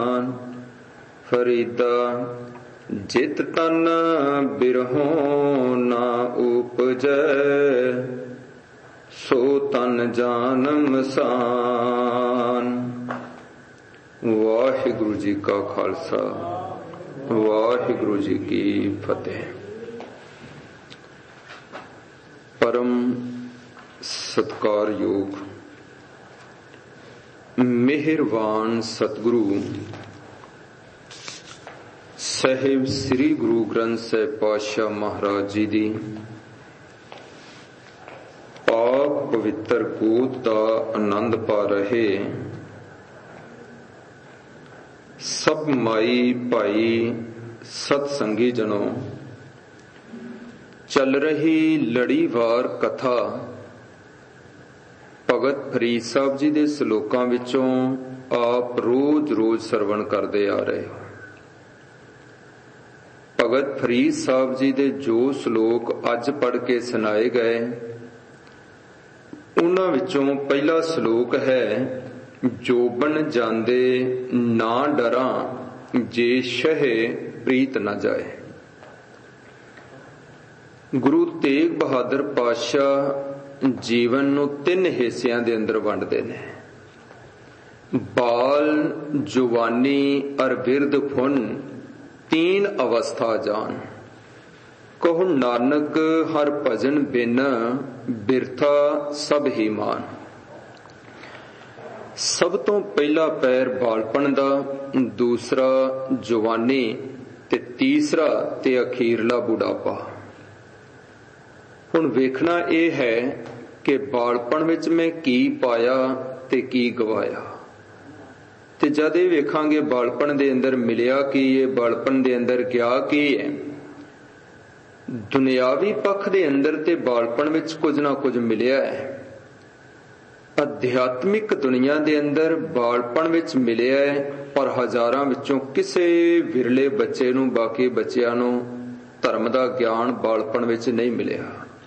फरीदा जित तन बिरहों ना उपजै, सो तन जान मसान। वाहिगुरु जी का खालसा, वाहिगुरु जी की फतेह। परम सत्कारयोग मेहरबान सतगुरु ਸਾਹਿਬ ਸ੍ਰੀ ਗੁਰੂ ਗ੍ਰੰਥ ਸਾਹਿਬ ਪਾਤਸ਼ਾਹ ਮਹਾਰਾਜ ਜੀ ਦੀ ਪਾਕ ਪਵਿੱਤਰ ਗੋਦ ਦਾ ਆਨੰਦ ਪਾ ਰਹੇ ਸਭ ਮਾਈ ਭਾਈ ਸਤ ਸੰਗੀ ਜਨੋ, ਚੱਲ ਰਹੀ ਲੜੀਵਾਰ ਕਥਾ ਭਗਤ ਫਰੀਦ ਸਾਹਿਬ ਜੀ ਦੇ ਸ਼ਲੋਕਾਂ ਵਿੱਚੋਂ ਆਪ ਰੋਜ਼ ਸਰਵਣ ਕਰਦੇ ਆ ਰਹੇ ਹੋ। ਭਗਤ ਫਰੀਦ ਸਾਹਿਬ ਜੀ ਦੇ ਜੋ ਸ਼ਲੋਕ ਅੱਜ ਪੜ੍ਹ ਕੇ ਸੁਣਾਏ ਗਏ, ਉਹਨਾਂ ਵਿੱਚੋਂ ਪਹਿਲਾ ਸ਼ਲੋਕ ਹੈ, ਜੋਬਨ ਜਾਂਦੇ ਨਾ ਡਰਾਂ ਜੇ ਸ਼ਹੇ ਪ੍ਰੀਤ ਨਾ ਜਾਏ। ਗੁਰੂ ਤੇਗ ਬਹਾਦਰ ਪਾਤਸ਼ਾਹ ਜੀਵਨ ਨੂੰ 3 ਹਿੱਸਿਆਂ ਦੇ ਅੰਦਰ ਵੰਡਦੇ ਨੇ। ਬਾਲ, ਜਵਾਨੀ ਅਰ ਬਿਰਧ ਫੁਨ 3 ਅਵਸਥਾ ਜਾਨ। ਕਹੋ ਨਾਨਕ ਹਰ ਭਜਨ ਬਿਨ ਬਿਰਥਾ ਸਭ ਹੀ ਮਾਨ। ਸਭ ਤੋਂ ਪਹਿਲਾ ਪੈਰ ਬਾਲਪਣ ਦਾ, ਦੂਸਰਾ ਜਵਾਨੀ ਤੇ ਤੀਸਰਾ ਤੇ ਅਖੀਰਲਾ ਬੁਢਾਪਾ। ਹੁਣ ਵੇਖਣਾ ਇਹ ਹੈ ਕਿ ਬਾਲਪਣ ਵਿੱਚ ਮੈਂ ਕੀ ਪਾਇਆ ਤੇ ਕੀ ਗਵਾਇਆ, ਤੇ ਜਦ ਇਹ ਵੇਖਾਂਗੇ ਬਾਲਪਣ ਦੇ ਅੰਦਰ ਮਿਲਿਆ ਕੀ ਹੈ, ਬਾਲਪਣ ਦੇ ਅੰਦਰ ਗਿਆ ਕੀ ਹੈ। ਦੁਨਿਆਵੀ ਪੱਖ ਦੇ ਅੰਦਰ ਤੇ ਬਾਲਪਣ ਵਿੱਚ ਕੁਝ ਨਾ ਕੁਝ ਮਿਲਿਆ ਹੈ। ਅਧਿਆਤਮਿਕ ਦੁਨੀਆ ਦੇ ਅੰਦਰ ਬਾਲਪਣ ਵਿੱਚ ਮਿਲਿਆ ਹੈ, ਪਰ ਹਜ਼ਾਰਾਂ ਵਿੱਚੋਂ ਕਿਸੇ ਵਿਰਲੇ ਬੱਚੇ ਨੂੰ, ਬਾਕੀ ਬੱਚਿਆਂ ਨੂੰ ਧਰਮ ਦਾ ਗਿਆਨ ਬਾਲਪਣ ਵਿੱਚ ਨਹੀਂ ਮਿਲਿਆ।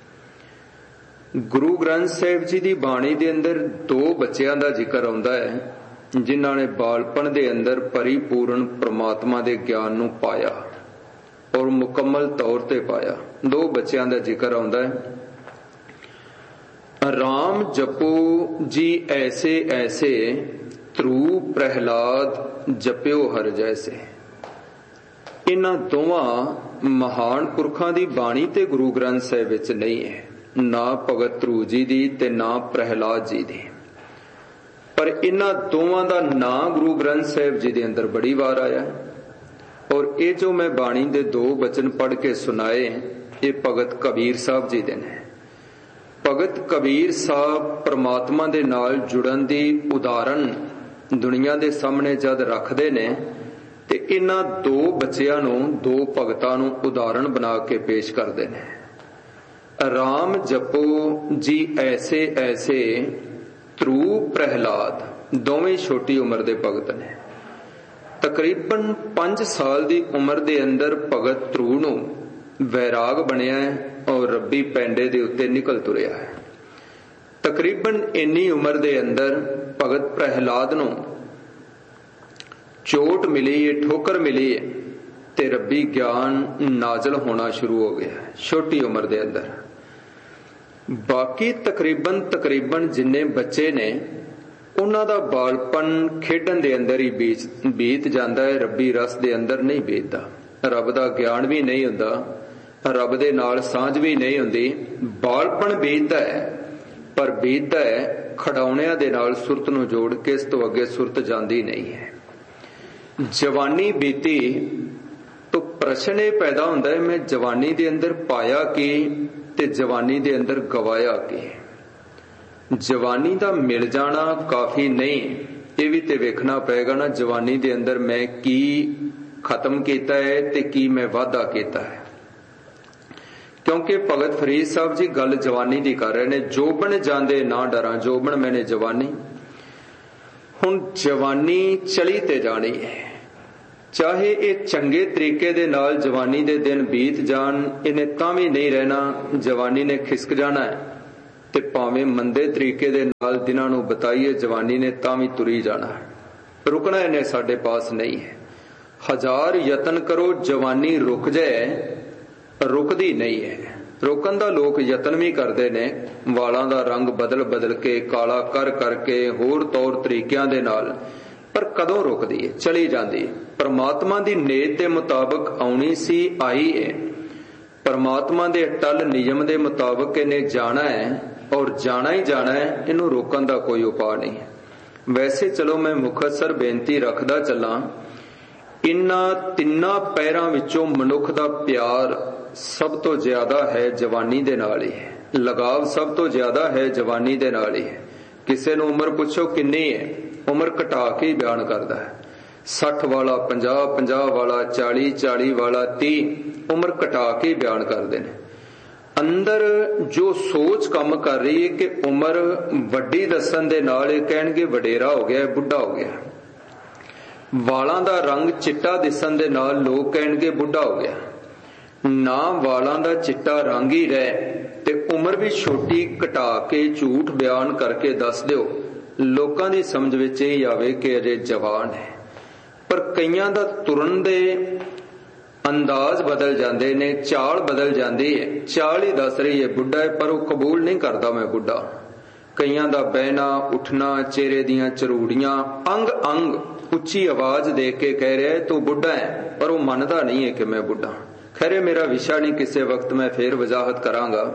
ਗੁਰੂ ਗ੍ਰੰਥ ਸਾਹਿਬ ਜੀ ਦੀ ਬਾਣੀ ਦੇ ਅੰਦਰ 2 ਬੱਚਿਆਂ ਦਾ ਜ਼ਿਕਰ ਆਉਂਦਾ ਹੈ ਜਿਨ੍ਹਾਂ ਨੇ ਬਾਲਪਣ ਦੇ ਅੰਦਰ ਪਰਿਪੂਰਨ ਪ੍ਰਮਾਤਮਾ ਦੇ ਗਿਆਨ ਨੂੰ ਪਾਇਆ ਔਰ ਮੁਕੰਮਲ ਤੌਰ ਤੇ ਪਾਇਆ। 2 ਬੱਚਿਆਂ ਦਾ ਜ਼ਿਕਰ ਆਉਂਦਾ ਹੈ, ਰਾਮ ਜਪੋ ਜੀ ਐਸੇ ਐਸੇ, ਧਰੂ ਪ੍ਰਹਿਲਾਦ ਜਪਿਓ ਹਰ ਜੈਸੇ। ਇਹਨਾਂ ਦੋਵਾਂ ਮਹਾਨ ਪੁਰਖਾਂ ਦੀ ਬਾਣੀ ਤੇ ਗੁਰੂ ਗ੍ਰੰਥ ਸਾਹਿਬ ਵਿੱਚ ਨਹੀਂ ਹੈ, ਨਾ ਭਗਤ ਧਰੂ ਜੀ ਦੀ ਤੇ ਨਾ ਪ੍ਰਹਿਲਾਦ ਜੀ ਦੀ, ਪਰ ਇਹਨਾਂ ਦੋਵਾਂ ਦਾ ਨਾਂ ਗੁਰੂ ਗ੍ਰੰਥ ਸਾਹਿਬ ਜੀ ਦੇ ਅੰਦਰ ਬੜੀ ਵਾਰ ਆਇਆ। ਔਰ ਇਹ ਜੋ ਮੈਂ ਬਾਣੀ ਦੇ 2 ਬਚਨ ਪੜ੍ਹ ਕੇ ਸੁਣਾਏ, ਇਹ ਭਗਤ ਕਬੀਰ ਸਾਹਿਬ ਜੀ ਦੇ ਨੇ। ਭਗਤ ਕਬੀਰ ਸਾਹਿਬ ਪ੍ਰਮਾਤਮਾ ਦੇ ਨਾਲ ਜੁੜਨ ਦੀ ਉਦਾਹਰਨ ਦੁਨੀਆ ਦੇ ਸਾਹਮਣੇ ਜਦ ਰੱਖਦੇ ਨੇ, ਤੇ ਇਹਨਾਂ 2 ਬੱਚਿਆਂ ਨੂੰ, 2 ਭਗਤਾਂ ਨੂੰ ਉਦਾਹਰਣ ਬਣਾ ਕੇ ਪੇਸ਼ ਕਰਦੇ ਨੇ। ਰਾਮ ਜਪੋ ਜੀ ਐਸੇ ਐਸੇ, ਧਰੂ ਪ੍ਰਹਿਲਾਦ, ਦੋਵੇਂ ਛੋਟੀ ਉਮਰ ਦੇ ਭਗਤ ਨੇ। ਤਕਰੀਬਨ 5 ਸਾਲ ਦੀ ਉਮਰ ਦੇ ਅੰਦਰ ਭਗਤ ਧਰੂ ਨੂੰ ਵੈਰਾਗ ਬਣਿਆ ਹੈ ਔਰ ਰੱਬੀ ਪੈਂਡੇ ਦੇ ਉੱਤੇ ਨਿਕਲ ਤੁਰਿਆ ਹੈ। ਤਕਰੀਬਨ ਇੰਨੀ ਉਮਰ ਦੇ ਅੰਦਰ ਭਗਤ ਪ੍ਰਹਿਲਾਦ ਨੂੰ ਚੋਟ ਮਿਲੀ ਹੈ, ਠੋਕਰ ਮਿਲੀ ਹੈ, ਤੇ ਰੱਬੀ ਗਿਆਨ ਨਾਜ਼ਲ ਹੋਣਾ ਸ਼ੁਰੂ ਹੋ ਗਿਆ ਛੋਟੀ ਉਮਰ ਦੇ ਅੰਦਰ। ਬਾਕੀ ਤਕਰੀਬਨ ਜਿੰਨੇ ਬੱਚੇ ਨੇ, ਉਹਨਾਂ ਦਾ ਬਾਲਪਨ ਖੇਡਣ ਦੇ ਅੰਦਰ ਹੀ ਬੀਤ ਜਾਂਦਾ ਹੈ, ਰੱਬੀ ਰਸ ਦੇ ਅੰਦਰ ਨਹੀਂ ਬੀਤਦਾ। ਰੱਬ ਦਾ ਗਿਆਨ ਵੀ ਨਹੀਂ ਹੁੰਦਾ, ਰੱਬ ਦੇ ਨਾਲ ਸਾਂਝ ਵੀ ਨਹੀਂ ਹੁੰਦੀ। ਬਾਲਪਣ ਬੀਤਦਾ ਹੈ, ਪਰ ਬੀਤਦਾ ਹੈ ਖਿਡੌਣਿਆਂ ਦੇ ਨਾਲ ਸੁਰਤ ਨੂੰ ਜੋੜ ਕੇ, ਇਸ ਤੋਂ ਅੱਗੇ ਸੁਰਤ ਜਾਂਦੀ ਨਹੀਂ ਹੈ। ਜਵਾਨੀ ਬੀਤੀ ਤਾਂ ਪ੍ਰਸ਼ਨ ਇਹ ਪੈਦਾ ਹੁੰਦਾ ਹੈ, ਮੈਂ ਜਵਾਨੀ ਦੇ ਅੰਦਰ ਪਾਇਆ ਕੀ ਤੇ ਜਵਾਨੀ ਦੇ ਅੰਦਰ ਗਵਾਇਆ ਕੀ। ਜਵਾਨੀ ਦਾ ਮਿਲ ਜਾਣਾ ਕਾਫੀ ਨਹੀਂ, ਇਹ ਵੀ ਤੇ ਵੇਖਣਾ ਪਏਗਾ ਨਾ, ਜਵਾਨੀ ਦੇ ਅੰਦਰ ਮੈਂ ਕੀ ਖਤਮ ਕੀਤਾ ਹੈ ਤੇ ਕੀ ਮੈਂ ਵਾਧਾ ਕੀਤਾ ਹੈ। ਕਿਉਂਕਿ ਭਗਤ ਫਰੀਦ ਸਾਹਿਬ ਜੀ ਗੱਲ ਜਵਾਨੀ ਦੀ ਕਰ ਰਹੇ ਨੇ। ਜੋਬਨ ਜਾਂਦੇ ਨਾ ਡਰਾਂ, ਜੋਬਨ ਮੈਨੇ ਜਵਾਨੀ। ਹੁਣ ਜਵਾਨੀ ਚਲੀ ਤੇ ਜਾਣੀ ਹੈ, ਚਾਹੇ ਇਹ ਚੰਗੇ ਤਰੀਕੇ ਦੇ ਨਾਲ ਜਵਾਨੀ ਦੇ ਦਿਨ ਬੀਤ ਜਾਣ, ਇਹਨੇ ਤਾਂ ਵੀ ਨਹੀਂ ਰਹਿਣਾ, ਜਵਾਨੀ ਨੇ ਖਿਸਕ ਜਾਣਾ ਹੈ। ਤੇ ਭਾਵੇਂ ਮੰਦੇ ਤਰੀਕੇ ਦੇ ਨਾਲ ਦਿਨਾਂ ਨੂੰ ਬਤਾਈਏ, ਜਵਾਨੀ ਨੇ ਤਾਂ ਵੀ ਤੁਰੀ ਜਾਣਾ ਹੈ। रुकना इन्हें साडे पास नहीं है। 1000 यतन करो जवानी रुक जाए, रुकदी नहीं है। रोकन दा लोग यतन भी करते ने, वालों का रंग बदल बदल के, काला कर करके, होर तौर तरीकों दे नाल, पर कदों रुकदी है, चली जाती है। परमात्मा की नेत के मुताबिक आउनी सी, आई है। परमात्मा के अटल नियम के मुताबिक इन्हें जाना है और जाना ही जाना है, इनू रोकन का कोई उपाय नहीं है। वैसे चलो मैं मुखतसर बेनती रखदा चला, इन्हां तिन्नां पैरां विचों मनुख दा प्यार सब तो ज्यादा है जवानी दे नाल ही है, लगाव सब तो ज्यादा है जवानी दे नाल ही है। किसी नूं उम्र पुछो किन्नी है, उम्र घटा के ही बयान करदा है। 60 वाला 50 वाला 40 वाला 30 उम्र घटा के ही बयान करते हैं। अंदर जो सोच काम कर रही है कि उम्र वड्डी दसन दे नाल कहणगे वडेरा हो गया, बुढ़ा हो गया। वालां दा रंग चिट्टा दिसन दे नाल लोग कहणगे बुढ़ा हो गया। ना वालां दा चिट्टा रंग ही रहे ते उम्र भी छोटी घटा के झूठ बयान करके दस दिओ, लोकां दी समझ विच इह आवे कि अजे जवान है। पर कईयां दा तुरन दे अंदाज बदल जाते ने, चाल बदल जाती है। चाल ही दस रही है बुढ़ा है, पर वह कबूल नहीं करता मैं बुढ़ा। कईयां दा बहना उठना, चेहरे दियां चरूड़ियां, अंग अंग उच्ची आवाज दे के कह रहा है तू बुढ़ा है, पर वह मनता नहीं है कि मैं बुढ़ा। खैर मेरा विषय नहीं, किसी वक्त मैं फिर वजाहत करांगा।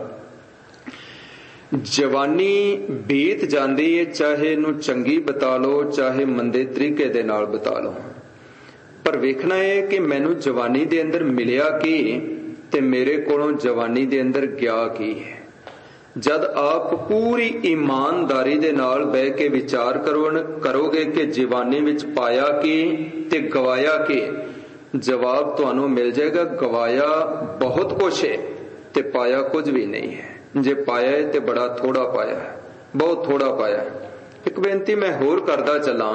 जवानी बीत जाती है, चाहे इनू चंगी बता लो चाहे मंदे तरीके दे नाल बता लो, पर वेखना है कि मैनू जवानी दे अंदर मिलिया की ते मेरे कोलों जवानी दे अंदर गया की है। जद आप पूरी ईमानदारी दे नाल बह के विचार करोगे कि जवानी विच पाया की ते गवाया की, जवाब तुहानू मिल जाएगा गवाया बहुत कुछ है ते पाया कुछ भी नहीं है। जे पाया है ते बड़ा थोड़ा पाया है, बहुत थोड़ा पाया है। एक बेनती मैं होर करदा चला,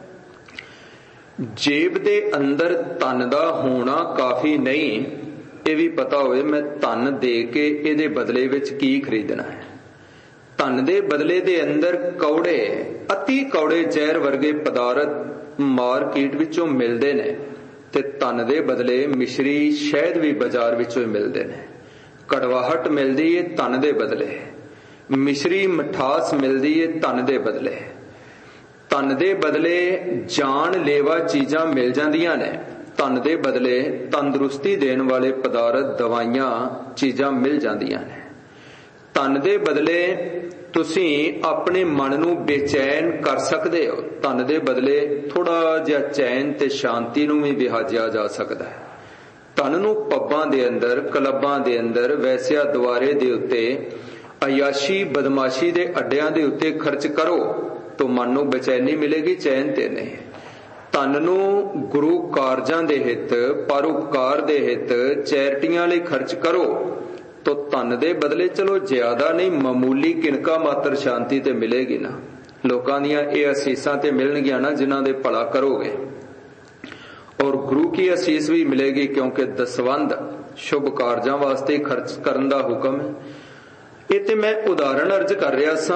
जेब दे अंदर धन दा होना काफी नहीं, ये भी पता होवे मैं धन दे के इहदे बदले विच की खरीदना है। धन दे बदले दे अंदर कौड़े, अति कौड़े जहर वर्गे पदार्थ मार्केट विचों मिलदे ने ते धन दे बदले मिश्री शहद भी बाजार विचों मिलदे ने। कड़वाहट मिलदी है धन दे बदले, मिश्री मिठास मिलदी है धन दे बदले। धन दे बदले जान लेवा चीजां मिल जांदियां ने, धन दे बदले तंदुरुस्ती देने वाले पदार्थ दवाइयां चीजां मिल जांदियां ने। धन दे बदले तुसीं अपने मन नूं बेचैन कर सकदे हो, धन दे बदले थोड़ा जिहा चैन ते शांति नूं भी विहाजिया जा सकदा है। धन नूं पब्बां दे अंदर, क्लबां दे अंदर, वैसिया द्वारे दे उत्ते, अयाशी बदमाशी दे अड्डियां दे उत्ते खर्च करो तो मन नूं बेचैनी मिलेगी, चैन ते नहीं। धन नूं गुरु कारजां दे हित, परोपकार दे हित, चैरिटियां लई खर्च करो तो धन दे बदले चलो ज्यादा नहीं मामूली किनका मात्र शांति ते मिलेगी ना। लोकां दियां इह असीसां ते मिलणगियां ना जिन्हां दे भला करोगे, और गुरु की असीस भी मिलेगी, क्योंकि दसवंध शुभ कारजां वास्ते खर्च करन दा हुक्म है। ਇਹ ਤੇ मैं उदाहरण अर्ज कर रहा सा।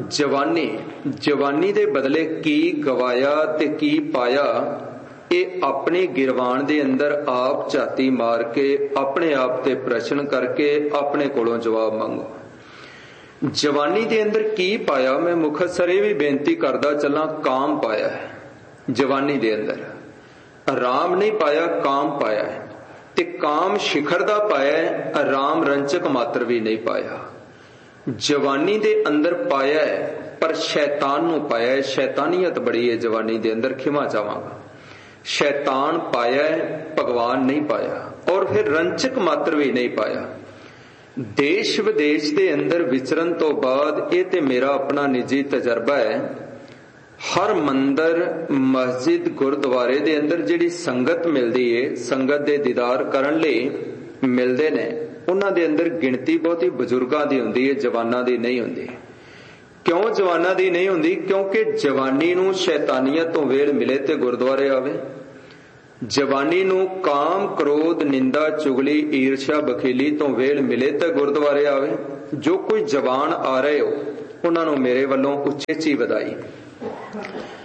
जवानी दे बदले की गवाया ते की पाया, ये अपने गिरवान दे अंदर आप झाती मार के अपने आप ते प्रश्न करके अपने कोलों जवाब मांगो। जवानी दे अंदर की पाया, मैं मुखतसर भी बेनती करदा चला, काम पाया है। जवानी दे अंदर आराम नहीं पाया, काम पाया है, ते काम शिखर दा पाया है, आराम रंचक मात्र भी नहीं पाया। जवानी दे अंदर पाया है पर शैतान नूं पाया है, शैतानियत बड़ी है जवानी दे अंदर, खिमा चाहांगा। शैतान पाया है, भगवान नहीं पाया, और फिर रंचक मात्र भी नहीं पाया। देश विदेश दे अंदर विचरण तो बाद ये ते मेरा अपना निजी तजर्बा है, हर मंदिर मस्जिद गुरुद्वारे दे अंदर जिहड़ी संगत मिलदी है, संगत दे दीदार करन लई मिलदे ने, उन्हां दे अंदर गिणती बहुती बजुर्गां दी हुंदी है, जवानां दी नहीं हुंदी। क्यों जवानां दी नहीं हुंदी? क्योंकि जवानी नूं शैतानियत तो वेल मिले ते गुरुद्वारे आवे। जवानी नूं काम क्रोध निंदा चुगली ईर्ष्या बखीली तो वेल मिले ते गुरुद्वारे आवे। जो कोई जवान आ रहे हो उन्हां नूं मेरे वल्लों उच्चेची वधाई।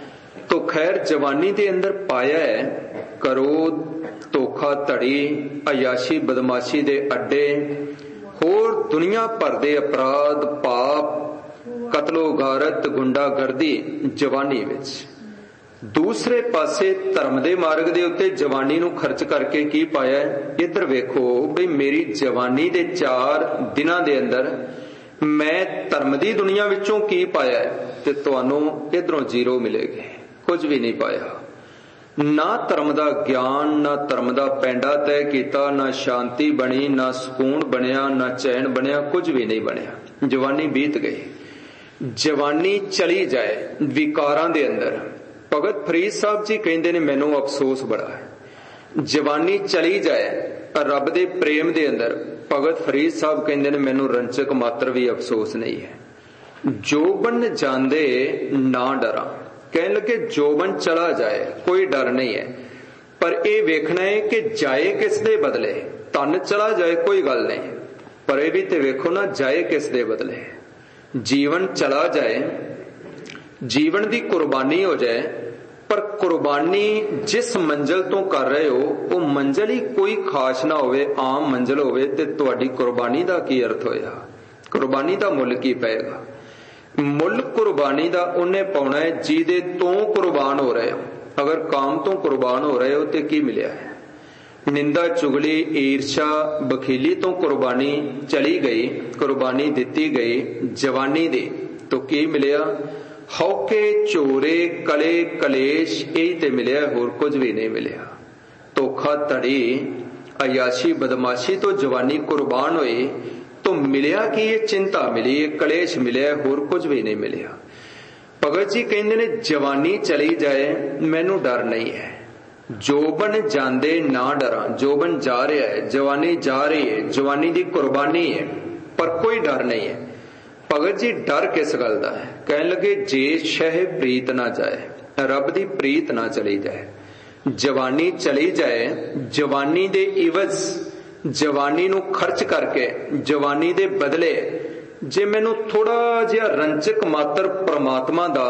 तो खैर जवानी के अंदर पाया है क्रोध, धोखा धड़ी, अयाशी बदमाशी दे अड्डे, होर दुनिया भर दे अपराध, पाप, कतलो गारत, गुंडागर्दी जवानी विच। दूसरे पासे धर्म दे मार्ग दे उत्ते जवानी नूं खर्च करके की पाया है। इधर वेखो बई मेरी जवानी दे 4 दिनां दे अंदर मैं धर्म दी दुनिया विचों की पाया है, ते तुहानूं इधरों 0 मिलेगी, कुछ भी नहीं पाया। ना धर्म दा ज्ञान, ना धर्म दा पैंडा तय कीता, ना शांति बनी, ना सुकून बनिया, ना चैन बनिया, कुछ भी नहीं बनिया। जवानी बीत गई, जवानी चली जाए विकारां दे अंदर। भगत फरीद साहब जी कहंदे ने मैनूं अफसोस बड़ा है, जवानी चली जाए रब दे प्रेम दे अंदर। भगत फरीद साहब कहंदे ने मैनूं रंचक मात्र भी अफसोस नहीं है। जोबन जांदे ना डरा, कहने लगे जोबन चला जाए कोई डर नहीं है, पर यह वेखना है कि जाए किस दे बदले। धन चला जाए कोई गल नहीं, पर यह भी तो वेखो ना जाए किस दे बदले। जीवन चला जाए, जीवन की कुर्बानी हो जाए, पर कुर्बानी जिस मंजिल तो कर रहे हो वो मंजिल ही कोई खास ना होवे, आम मंजिल होवे, ते तुहाडी कुर्बानी का की अर्थ होया? कुर्बानी का मुल की पेगा? मुल कुर्बानी का उन्हें पाउना है जिहदे तो कुर्बान हो रहे हो। अगर काम तो कुर्बान हो रहे हो तो की मिलिया है? निंदा, चुगली, ईर्षा, बखीली तो कुर्बानी चली गई, कुर्बानी दिती गई जवानी दी, तो की मिलिया? हौके, चोरे, कले, कलेश, यही ते मिलिया, होर कुछ भी नहीं मिलिया। धोखा धड़ी, अयाशी बदमाशी तो जवानी कुर्बान हुई, तो मिलिया कि ये चिंता मिली, ये कलेश मिलिया, होर कुछ भी नहीं मिलिया। भगत जी कहते ने जवानी चली जाए मैनू डर नहीं है, जोबन जांदे ना डरा। जोबन जा रहा है, जवानी जा रही है, जवानी की कुर्बानी है, पर कोई डर नहीं है। भगत जी डर किस गल दा है? कहने लगे जे शह प्रीत ना जाए, रब दी प्रीत ना चली जाए। जवानी चली जाए, जवानी दे इवज, जवानी नू खर्च करके, जवानी दे बदले जे मैनू थोड़ा जिहा रंचक मात्र परमात्मा दा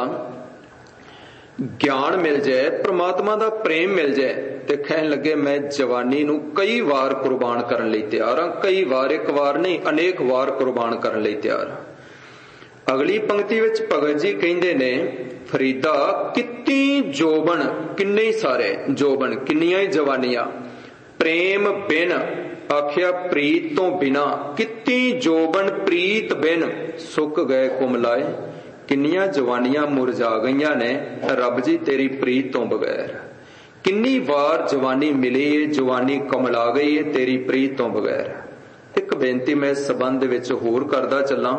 ज्ञान मिल जाए, परमात्मा दा प्रेम मिल जाए, ते कहन लगे मैं जवानी नू कई वार कुर्बान करन लई तैयार हां। कई वार, एक वार नहीं, अनेक वार कुर्बान करन लई तैयार हां। अगली पंक्ति विच भगत जी कहंदे ने फरीदा कितनी जोबन, किन्ने ही सारे जोबन, किन्नियां ही जवानियां, प्रेम बिन आखिया प्रीत तो बिना, कितनी जोबन प्रीत बिन सुक गए कुमलाए। किन्नियां जवानियां मुरझा गईयां ने रब जी तेरी प्रीत तो बगैर। किन्नी वार जवानी मिली है, जवानी कमला गई है तेरी प्रीत तो बगैर। एक बेनती मैं इस संबंध विच होर करदा चलां,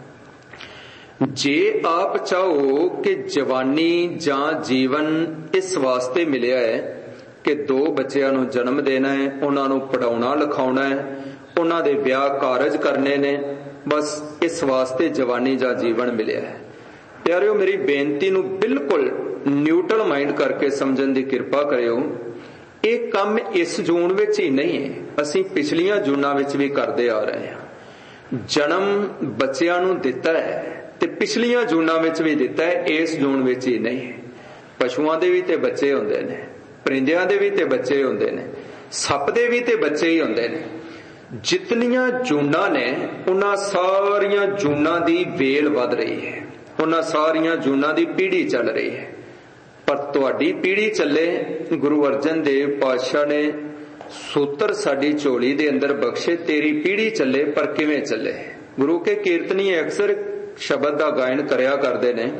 जे आप चाहो कि जवानी जां जीवन इस वास्ते मिलिया है कि 2 बच्चों नूं जन्म देना है, उन्हां नूं पढ़ाउणा लिखाउणा है, उन्हां दे ब्याह कारज करने ने, बस इस वास्ते जवानी जां जीवन मिलिया है। प्यारिओ मेरी बेनती नूं बिल्कुल न्यूट्रल माइंड करके समझण दी किरपा करियो। ਇਹ ਕੰਮ इस जून विच ही नहीं है, असीं पिछलियां जूनां विच भी करदे आ रहे हैं। जन्म बच्चिਆਂ ਨੂੰ ਦਿੱਤਾ है ਤੇ पिछलियां जूनां विच भी ਦਿੱਤਾ है, इस जून विच ही नहीं है। पशुआं दे भी ते बच्चे हुंदे ने, परिंदिਆਂ दे भी ते बच्चे हुंदे ने, सप दे भी ते बच्चे ही हुंदे ने। जितनियां जूनां ने उन्हां सारियां जूनां दी वेल वध रही है, उन्हां सारियां जूनां दी पीढ़ी चल रही है। पर तुहाडी पीढ़ी चले, गुरु अर्जन देव पातशाह ने सूत्र साडी झोली दे अंदर बख्शे, तेरी पीढ़ी चले, पर किवें चले? गुरु के कीर्तनी अक्सर शब्द दा गायन करया करदे ने,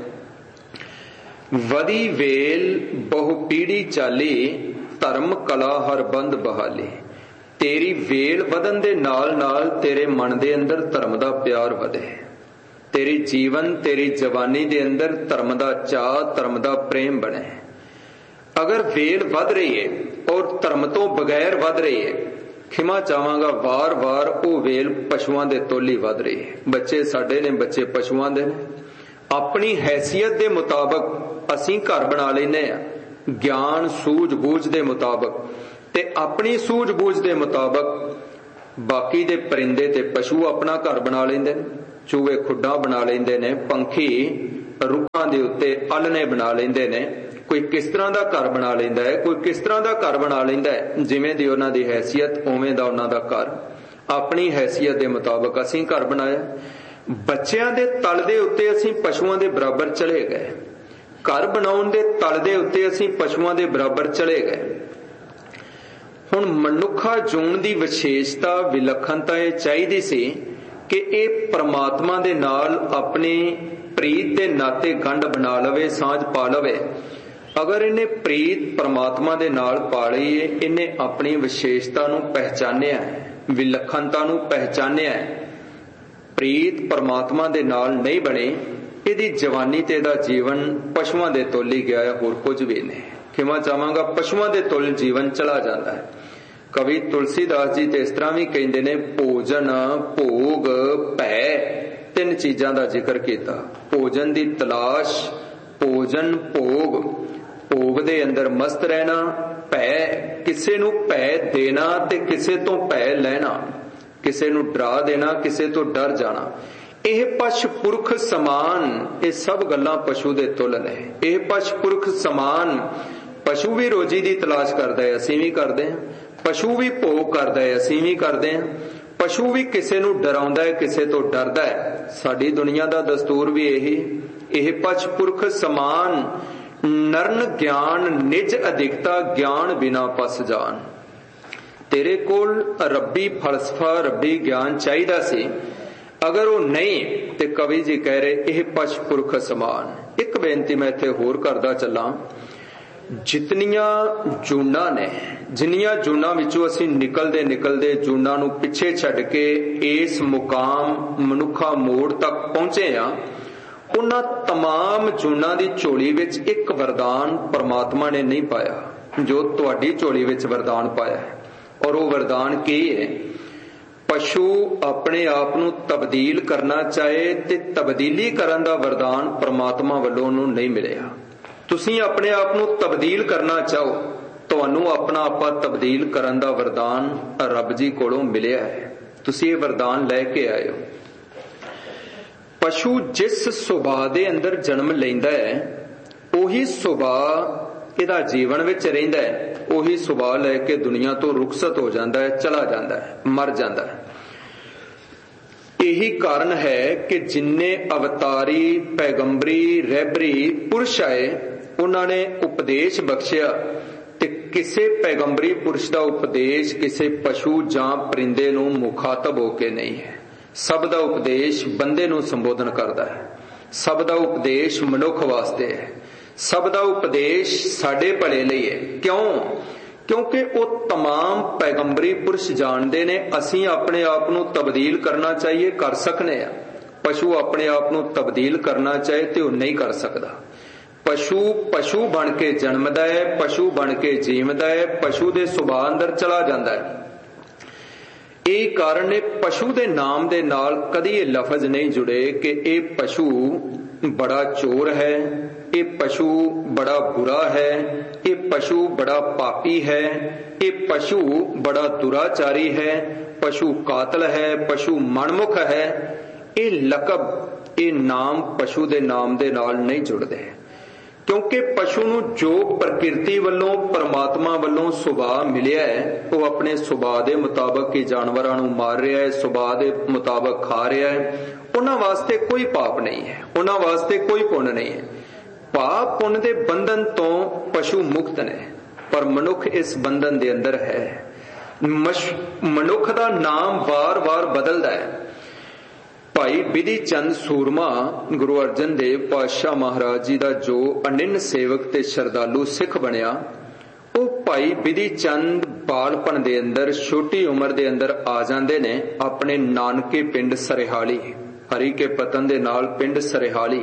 वदी वेल बहु पीढ़ी चाली, धर्म कला हर बंद बहाली। तेरी वेल वधन दे नाल नाल तेरे मन दे अंदर धर्म दा प्यार वधे, तेरी जीवन तेरी जवानी दे अंदर धर्म दा चाह, धर्म दा प्रेम बने। अगर वेल वध रही है और धर्म तो बगैर वध रही है, खिमा चाहांगा वार वार वो वेल पशुआं दे तोली वध रही है। बच्चे साडे ने, बच्चे पशुआं दे ने। अपनी हैसियत दे मुताबक असीं घर बना लैने आ, ज्ञान सूझ-बूझ दे मुताबक, ते अपनी सूझ-बूझ दे मुताबक बाकी दे परिंदे ते पशु अपना घर बना लैंदे ने। चूहे खुड्डां बना लैंदे ने, पंखी रुखां दे उत्ते आलने बना लैंदे ने, कोई किस तरह का घर बना लैंदा है, कोई किस तरह का घर बना लैंदा है। जिवें दी उन्हां दी हैसियत उवें दा उन्हां दा घर। अपनी हैसियत के मुताबिक असीं घर बनाया। बच्चियां दे तल दे उत्ते असीं पशुआं दे बराबर चले गए। घर बनाउण दे तल दे उत्ते असीं पशुआं दे बराबर चले गए। हुण मनुखा जूण दी विशेषता विलखणता ये चाहिदी सी कि ये परमात्मा दे नाल अपनी प्रीत दे नाते गंढ बना लवे, सांझ पा लवे। अगर इन्हें प्रीत परमात्मा दे नाल पा लई है, इन्हें अपनी विशेषता नूं पहचानिया है, विलखणता नूं पहचानिया है। प्रीत परमात्मा दे नाल नहीं बने, इहदी जवानी ते दा जीवन पशुआं दे तुल ही गया है, होर कुछ भी नहीं। खिमा चाहांगा, पशुआं दे तुल जीवन चला जाता है। कवि तुलसीदास जी ते इस तरह भी कहते ने, भोजन भोग भै तीन चीजां दा जिक्र किया। भोजन दी तलाश, भोजन भोग, भोग दे अंदर मस्त रहना, भै किसे नूं भै देना ते किसे तो भै लेना, किसे नूं डरा देना, किसे तो डर जाना। ਇਹ ਪਸ਼ ਪੁਰਖ ਸਮਾਨ, ਇਹ ਸਭ ਗੱਲਾਂ ਪਸ਼ੂ ਦੇ ਤੁਲ ਨੇ। ਇਹ ਪਸ਼ ਪੁਰਖ ਸਮਾਨ। ਪਸ਼ੂ ਵੀ ਰੋਜੀ ਦੀ ਤਲਾਸ਼ ਕਰਦਾ ਹੈ, ਅਸੀਂ ਵੀ ਕਰਦੇ ਹਾਂ। ਪਸ਼ੂ ਵੀ ਭੋਗ ਕਰਦਾ ਹੈ, ਅਸੀਂ ਵੀ ਕਰਦੇ ਹਾਂ। ਪਸ਼ੂ ਵੀ ਕਿਸੇ ਨੂੰ ਡਰਾਉਂਦਾ ਹੈ, ਕਿਸੇ ਤੋਂ ਡਰਦਾ ਹੈ। ਸਾਡੀ ਦੁਨੀਆ ਦਾ ਦਸਤੂਰ ਵੀ ਇਹੀ। ਇਹ ਪਸ਼ ਪੁਰਖ ਸਮਾਨ। ਨਰਨ ਗਿਆਨ ਨਿਜ ਅਧਿਕਤਾ, ਗਿਆਨ ਬਿਨਾ ਪਸ ਜਾਨ। ਤੇਰੇ ਕੋਲ ਰੱਬੀ ਫਲਸਫਾ, ਰੱਬੀ ਗਿਆਨ ਚਾਹੀਦਾ ਸੀ। अगर वो नहीं तो कवि जी कह रहे यह पश पुरख समान। एक बेनती मैं इत्थे होर करदा चला, जितनियां जूना ने, जिन्नियां जूना विचों असीं निकलदे निकलदे जूना नूं पिछे छड्ड के इस मुकाम मनुखा मोड़ तक पहुंचे आ, उन्हां तमाम जूना दी झोली विच एक वरदान परमात्मा ने नहीं पाया जो तुहाडी झोली विच वरदान पाया है। और वो वरदान की है? पशु अपने आप नूं तब्दील करना चाहे ते तब्दीली करन दा वरदान परमात्मा वल्लों उहनूं नहीं मिलिया। तुसीं अपने आप नूं तब्दील करना चाहो, तुहानूं अपना आपा तब्दील करन दा वरदान रब जी कोलों मिलिया है। तुसीं ये वरदान लैके आए हो। पशु जिस सुभाव दे अंदर जन्म लैंदा है, उही सुभाव इहदा जीवन विच रहिंदा है। उही सुभाव लैके दुनिया तो रुखसत हो जाता है, चला जाता है, मर जाता है। यही कारण है कि जिन्ने अवतारी पैगंबरी रहबरी पुरुष आए, उन्होंने उपदेश बख्शिया ते किसे पैगंबरी पुरुष का उपदेश किसे पशु जां परिंदे नूं मुखातब होके नहीं है। सब दा उपदेश बंदे नूं संबोधन करता है। सब दा उपदेश मनुख वास्ते है। सब दा उपदेश साडे भले लई है। क्यों? क्योंकि वो तमाम पैगंबरी पुरुष जानते ने असीं अपने आप नूं तब्दील करना चाहिए, कर सकने आ। पशु अपने आप नूं तब्दील करना चाहे तो वो नहीं कर सकता। पशु पशु बन के जन्मदा है, पशु बन के जीवदा है, पशु दे सुभाव अंदर चला जाता है। यही कारण है पशु दे नाम दे नाल कदी ये लफज नहीं जुड़े कि ये पशु बड़ा चोर है, ये पशु बड़ा बुरा है, ये पशु बड़ा पापी है, ये पशु बड़ा दुराचारी है, पशु कातल है, पशु मनमुख है। ये लकब, ये नाम पशु दे नाम दे नाल नहीं जुड़दे। क्योंकि पशु नूं जो प्रकृति वल्लों परमात्मा वल्लों सुभाव मिलिया है, वो अपने सुभाव दे मुताबिक ही जानवरां नूं मार रहा है, सुभाव दे मुताबिक खा रहा है। उन्हां वास्ते कोई पाप नहीं है, उन्हां वास्ते कोई पुण्य नहीं है। पाप पुण्य दे बंधन तो पशु मुक्त ने, पर मनुख इस बंधन दे अंदर है। मनुख दा नाम वार वार बदलदा है। भाई बिधि चंद सूरमा गुरु अर्जन देव पातशाह महाराज जी दा जो अनिन्न सेवक ते श्रद्धालु सिख बनिया, वो भाई बिधि चंद बालपन दे अंदर छोटी उम्र दे अंदर आ जांदे ने अपने नानके पिंड सरिहाली, हरि के पतन दे नाल पिंड सरिहाली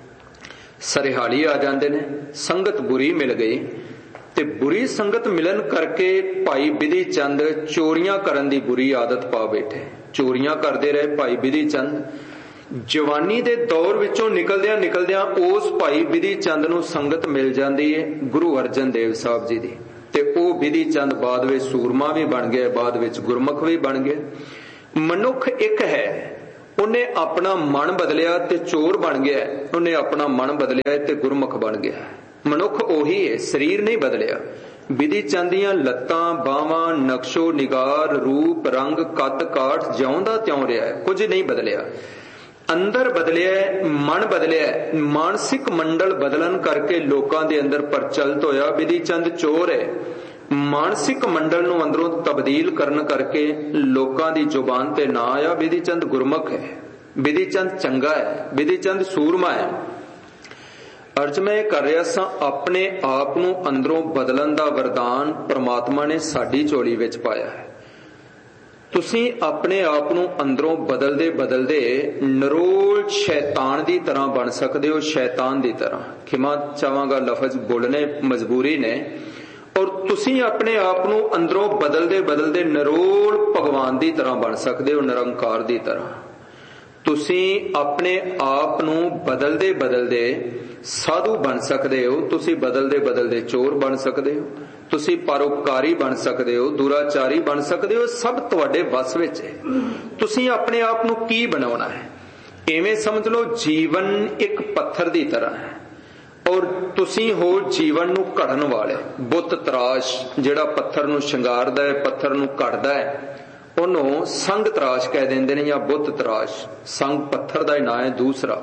आ जाते ने। संगत बुरी मिल गई ते बुरी संगत मिलन करके भाई बिधि चंद चोरियां करन दी बुरी आदत पा बैठे। चोरियां करते रहे भाई बिधि चंद। जवानी दे दौर विचों निकलदियां निकलदियां उस भाई बिधि चंद नूं संगत मिल जाती है गुरु अर्जन देव साहब जी दी, ते ओ बिधि चंद बाद विच सूरमा भी बन गया, बाद विच गुरमुख भी बन गया। मनुख एक है, उन्हें अपना मन बदलिया ते चोर बन गया, उन्हें अपना मन बदलिया ते गुरमुख बन गया। ਮਨੁੱਖ ਉਹੀ ਹੈ, ਸਰੀਰ ਨਹੀਂ ਬਦਲਿਆ। ਬਿਧੀ ਚੰਦ ਦੀਆਂ ਲੱਤਾਂ, ਬਾਹਾਂ, ਨਕਸ਼ੋ ਨਿਗਾਰ, ਰੂਪ, ਰੰਗ, ਕੱਦ, ਕਾਠ ਜਿਉਂ ਦਾ ਤਿਉਂ ਰਿਹਾ ਹੈ, ਕੁਝ ਨਹੀਂ ਬਦਲਿਆ। ਅੰਦਰ ਬਦਲਿਆ, ਮਨ ਬਦਲਿਆ। ਮਾਨਸਿਕ ਮੰਡਲ ਬਦਲਣ ਕਰਕੇ ਲੋਕਾਂ ਦੇ ਅੰਦਰ ਪ੍ਰਚਲਿਤ ਹੋਇਆ ਬਿਧੀ ਚੰਦ ਚੋਰ ਹੈ। ਮਾਨਸਿਕ ਮੰਡਲ ਨੂੰ ਅੰਦਰੋਂ ਤਬਦੀਲ ਕਰਨ ਕਰਕੇ ਲੋਕਾਂ ਦੀ ਜ਼ੁਬਾਨ ਤੇ ਨਾ ਆਇਆ ਬਿਧੀ ਚੰਦ ਗੁਰਮੁਖ ਹੈ, ਬਿਧੀ ਚੰਦ ਚੰਗਾ ਹੈ, ਬਿਧੀ ਚੰਦ ਸੂਰਮਾ ਹੈ। ਅਰਜ ਮੈਂ ਇਹ ਕਰ ਰਿਹਾ ਸਾਂ, ਆਪਣੇ ਆਪ ਨੂੰ ਅੰਦਰੋਂ ਬਦਲਣ ਦਾ ਵਰਦਾਨ ਪ੍ਰਮਾਤਮਾ ਨੇ ਸਾਡੀ ਝੋਲੀ ਵਿੱਚ ਪਾਇਆ ਹੈ। ਤੁਸੀਂ ਆਪਣੇ ਆਪ ਨੂੰ ਅੰਦਰੋਂ ਬਦਲਦੇ ਬਦਲਦੇ ਨਿਰੋਲ ਸ਼ੈਤਾਨ ਦੀ ਤਰ੍ਹਾਂ ਬਣ ਸਕਦੇ ਹੋ, ਸ਼ੈਤਾਨ ਦੀ ਤਰ੍ਹਾਂ। ਖਿਮਾ ਚਾਹਾਂਗਾ, ਲਫ਼ਜ਼ ਬੋਲਣੇ ਮਜਬੂਰੀ ਨੇ। ਔਰ ਤੁਸੀਂ ਆਪਣੇ ਆਪ ਨੂੰ ਅੰਦਰੋਂ ਬਦਲਦੇ ਬਦਲਦੇ ਨਿਰੋਲ ਭਗਵਾਨ ਦੀ ਤਰ੍ਹਾਂ ਬਣ ਸਕਦੇ ਹੋ, ਨਿਰੰਕਾਰ ਦੀ ਤਰ੍ਹਾਂ। ਤੁਸੀਂ ਆਪਣੇ ਆਪ ਨੂੰ ਬਦਲਦੇ ਬਦਲਦੇ ਸਾਧੂ ਬਣ ਸਕਦੇ ਹੋ, ਤੁਸੀਂ ਬਦਲਦੇ ਬਦਲਦੇ ਚੋਰ ਬਣ ਸਕਦੇ ਹੋ, ਤੁਸੀਂ ਪਰਉਪਕਾਰੀ ਬਣ ਸਕਦੇ ਹੋ, ਦੁਰਾਚਾਰੀ ਬਣ ਸਕਦੇ ਹੋ। ਸਭ ਤੁਹਾਡੇ ਵੱਸ ਵਿੱਚ ਹੈ। ਤੁਸੀਂ ਆਪਣੇ ਆਪ ਨੂੰ ਕੀ ਬਣਾਉਣਾ ਹੈ? ਐਵੇਂ ਸਮਝ ਲਓ ਜੀਵਨ ਇੱਕ ਪੱਥਰ ਦੀ ਤਰ੍ਹਾਂ ਹੈ ਔਰ ਤੁਸੀਂ ਹੋ ਜੀਵਨ ਨੂੰ ਘੜਨ ਵਾਲੇ। ਬੁੱਤ ਤਰਾਸ਼ ਜਿਹੜਾ ਪੱਥਰ ਨੂੰ ਸ਼ਿੰਗਾਰਦਾ ਹੈ, ਪੱਥਰ ਨੂੰ ਘੜਦਾ ਹੈ, ਉਹਨੂੰ ਸੰਗ ਤਰਾਸ਼ ਕਹਿ ਦਿੰਦੇ ਨੇ ਜਾਂ ਬੁੱਤ ਤਰਾਸ਼। ਸੰਗ ਪੱਥਰ ਦਾ ਹੀ ਨਾਂ ਹੈ ਦੂਸਰਾ।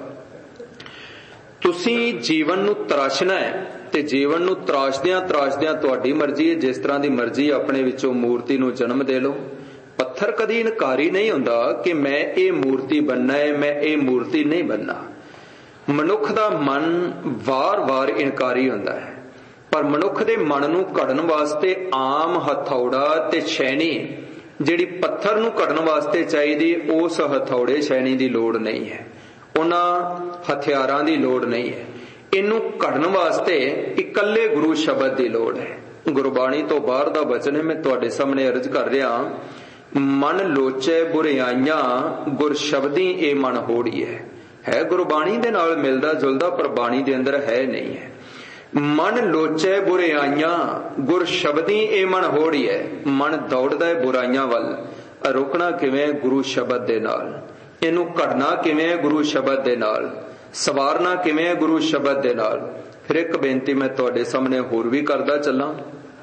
ਤੁਸੀਂ ਜੀਵਨ ਨੂੰ ਤਰਾਸ਼ਣਾ ਹੈ ਤੇ ਜੀਵਨ ਨੂੰ ਤਰਾਸ਼ਦਿਆਂ ਤਰਾਸ਼ਦਿਆਂ ਤੁਹਾਡੀ ਮਰਜ਼ੀ ਹੈ, ਜਿਸ ਤਰ੍ਹਾਂ ਦੀ ਮਰਜ਼ੀ ਆਪਣੇ ਵਿੱਚੋਂ ਮੂਰਤੀ ਨੂੰ ਜਨਮ ਦੇ ਲਓ। ਪੱਥਰ ਕਦੀ ਇਨਕਾਰੀ ਨਹੀਂ ਹੁੰਦਾ ਕਿ ਮੈਂ ਇਹ ਮੂਰਤੀ ਬਣਨਾ ਹੈ, ਮੈਂ ਇਹ ਮੂਰਤੀ ਨਹੀਂ ਬਣਨਾ। ਮਨੁੱਖ ਦਾ ਮਨ ਵਾਰ-ਵਾਰ ਇਨਕਾਰੀ ਹੁੰਦਾ ਹੈ, ਪਰ ਮਨੁੱਖ ਦੇ ਮਨ ਨੂੰ ਘੜਨ ਵਾਸਤੇ ਆਮ ਹਥੌੜਾ ਤੇ ਛੈਣੀ ਜਿਹੜੀ ਪੱਥਰ ਨੂੰ ਘੜਨ ਵਾਸਤੇ ਚਾਹੀਦੀ, ਉਸ ਹਥੌੜੇ ਛੈਣੀ ਦੀ ਲੋੜ ਨਹੀਂ ਹੈ, ਉਹਨਾਂ ਹਥਿਆਰਾਂ ਦੀ ਲੋੜ ਨਹੀਂ ਹੈ। ਇਹਨੂੰ ਘੜਨ ਵਾਸਤੇ ਇਕੱਲੇ ਗੁਰੂ ਸ਼ਬਦ ਦੀ ਲੋੜ ਹੈ। ਗੁਰਬਾਣੀ ਤੋਂ ਬਾਹਰ ਦਾ ਬਚਨ ਹੈ, ਮੈਂ ਤੁਹਾਡੇ ਸਾਹਮਣੇ ਅਰਜ਼ ਕਰ ਰਿਹਾ। ਮਨ ਲੋਚੈ ਬੁਰਿਆਈਆਂ ਗੁਰ ਸ਼ਬਦੀ ਇਹ ਮਨ ਹੋੜੀਐ। ਹੈ ਗੁਰਬਾਣੀ ਦੇ ਨਾਲ ਮਿਲਦਾ ਜੁਲਦਾ, ਪਰ ਬਾਣੀ ਦੇ ਅੰਦਰ ਹੈ ਨਹੀਂ ਹੈ। ਮਨ ਲੋਚੈ ਬੁਰਿਆਈਆਂ ਗੁਰ ਸ਼ਬਦੀ ਇਹ ਮਨ ਹੋੜੀਐ। ਮਨ ਦੌੜਦਾ ਹੈ ਬੁਰਾਈਆਂ ਵੱਲ, ਰੁਕਣਾ ਕਿਵੇਂ? ਗੁਰੂ ਸ਼ਬਦ ਦੇ ਨਾਲ। ਇਹਨੂੰ ਘੜਨਾ ਕਿਵੇਂ? ਗੁਰੂ ਸ਼ਬਦ ਦੇ ਨਾਲ। ਸਵਾਰਨਾ ਕਿਵੇਂ? ਗੁਰੂ ਸ਼ਬਦ ਦੇ ਨਾਲ। ਫਿਰ ਇੱਕ ਬੇਨਤੀ ਮੈਂ ਤੁਹਾਡੇ ਸਾਹਮਣੇ ਹੋਰ ਵੀ ਕਰਦਾ ਚੱਲਾਂ।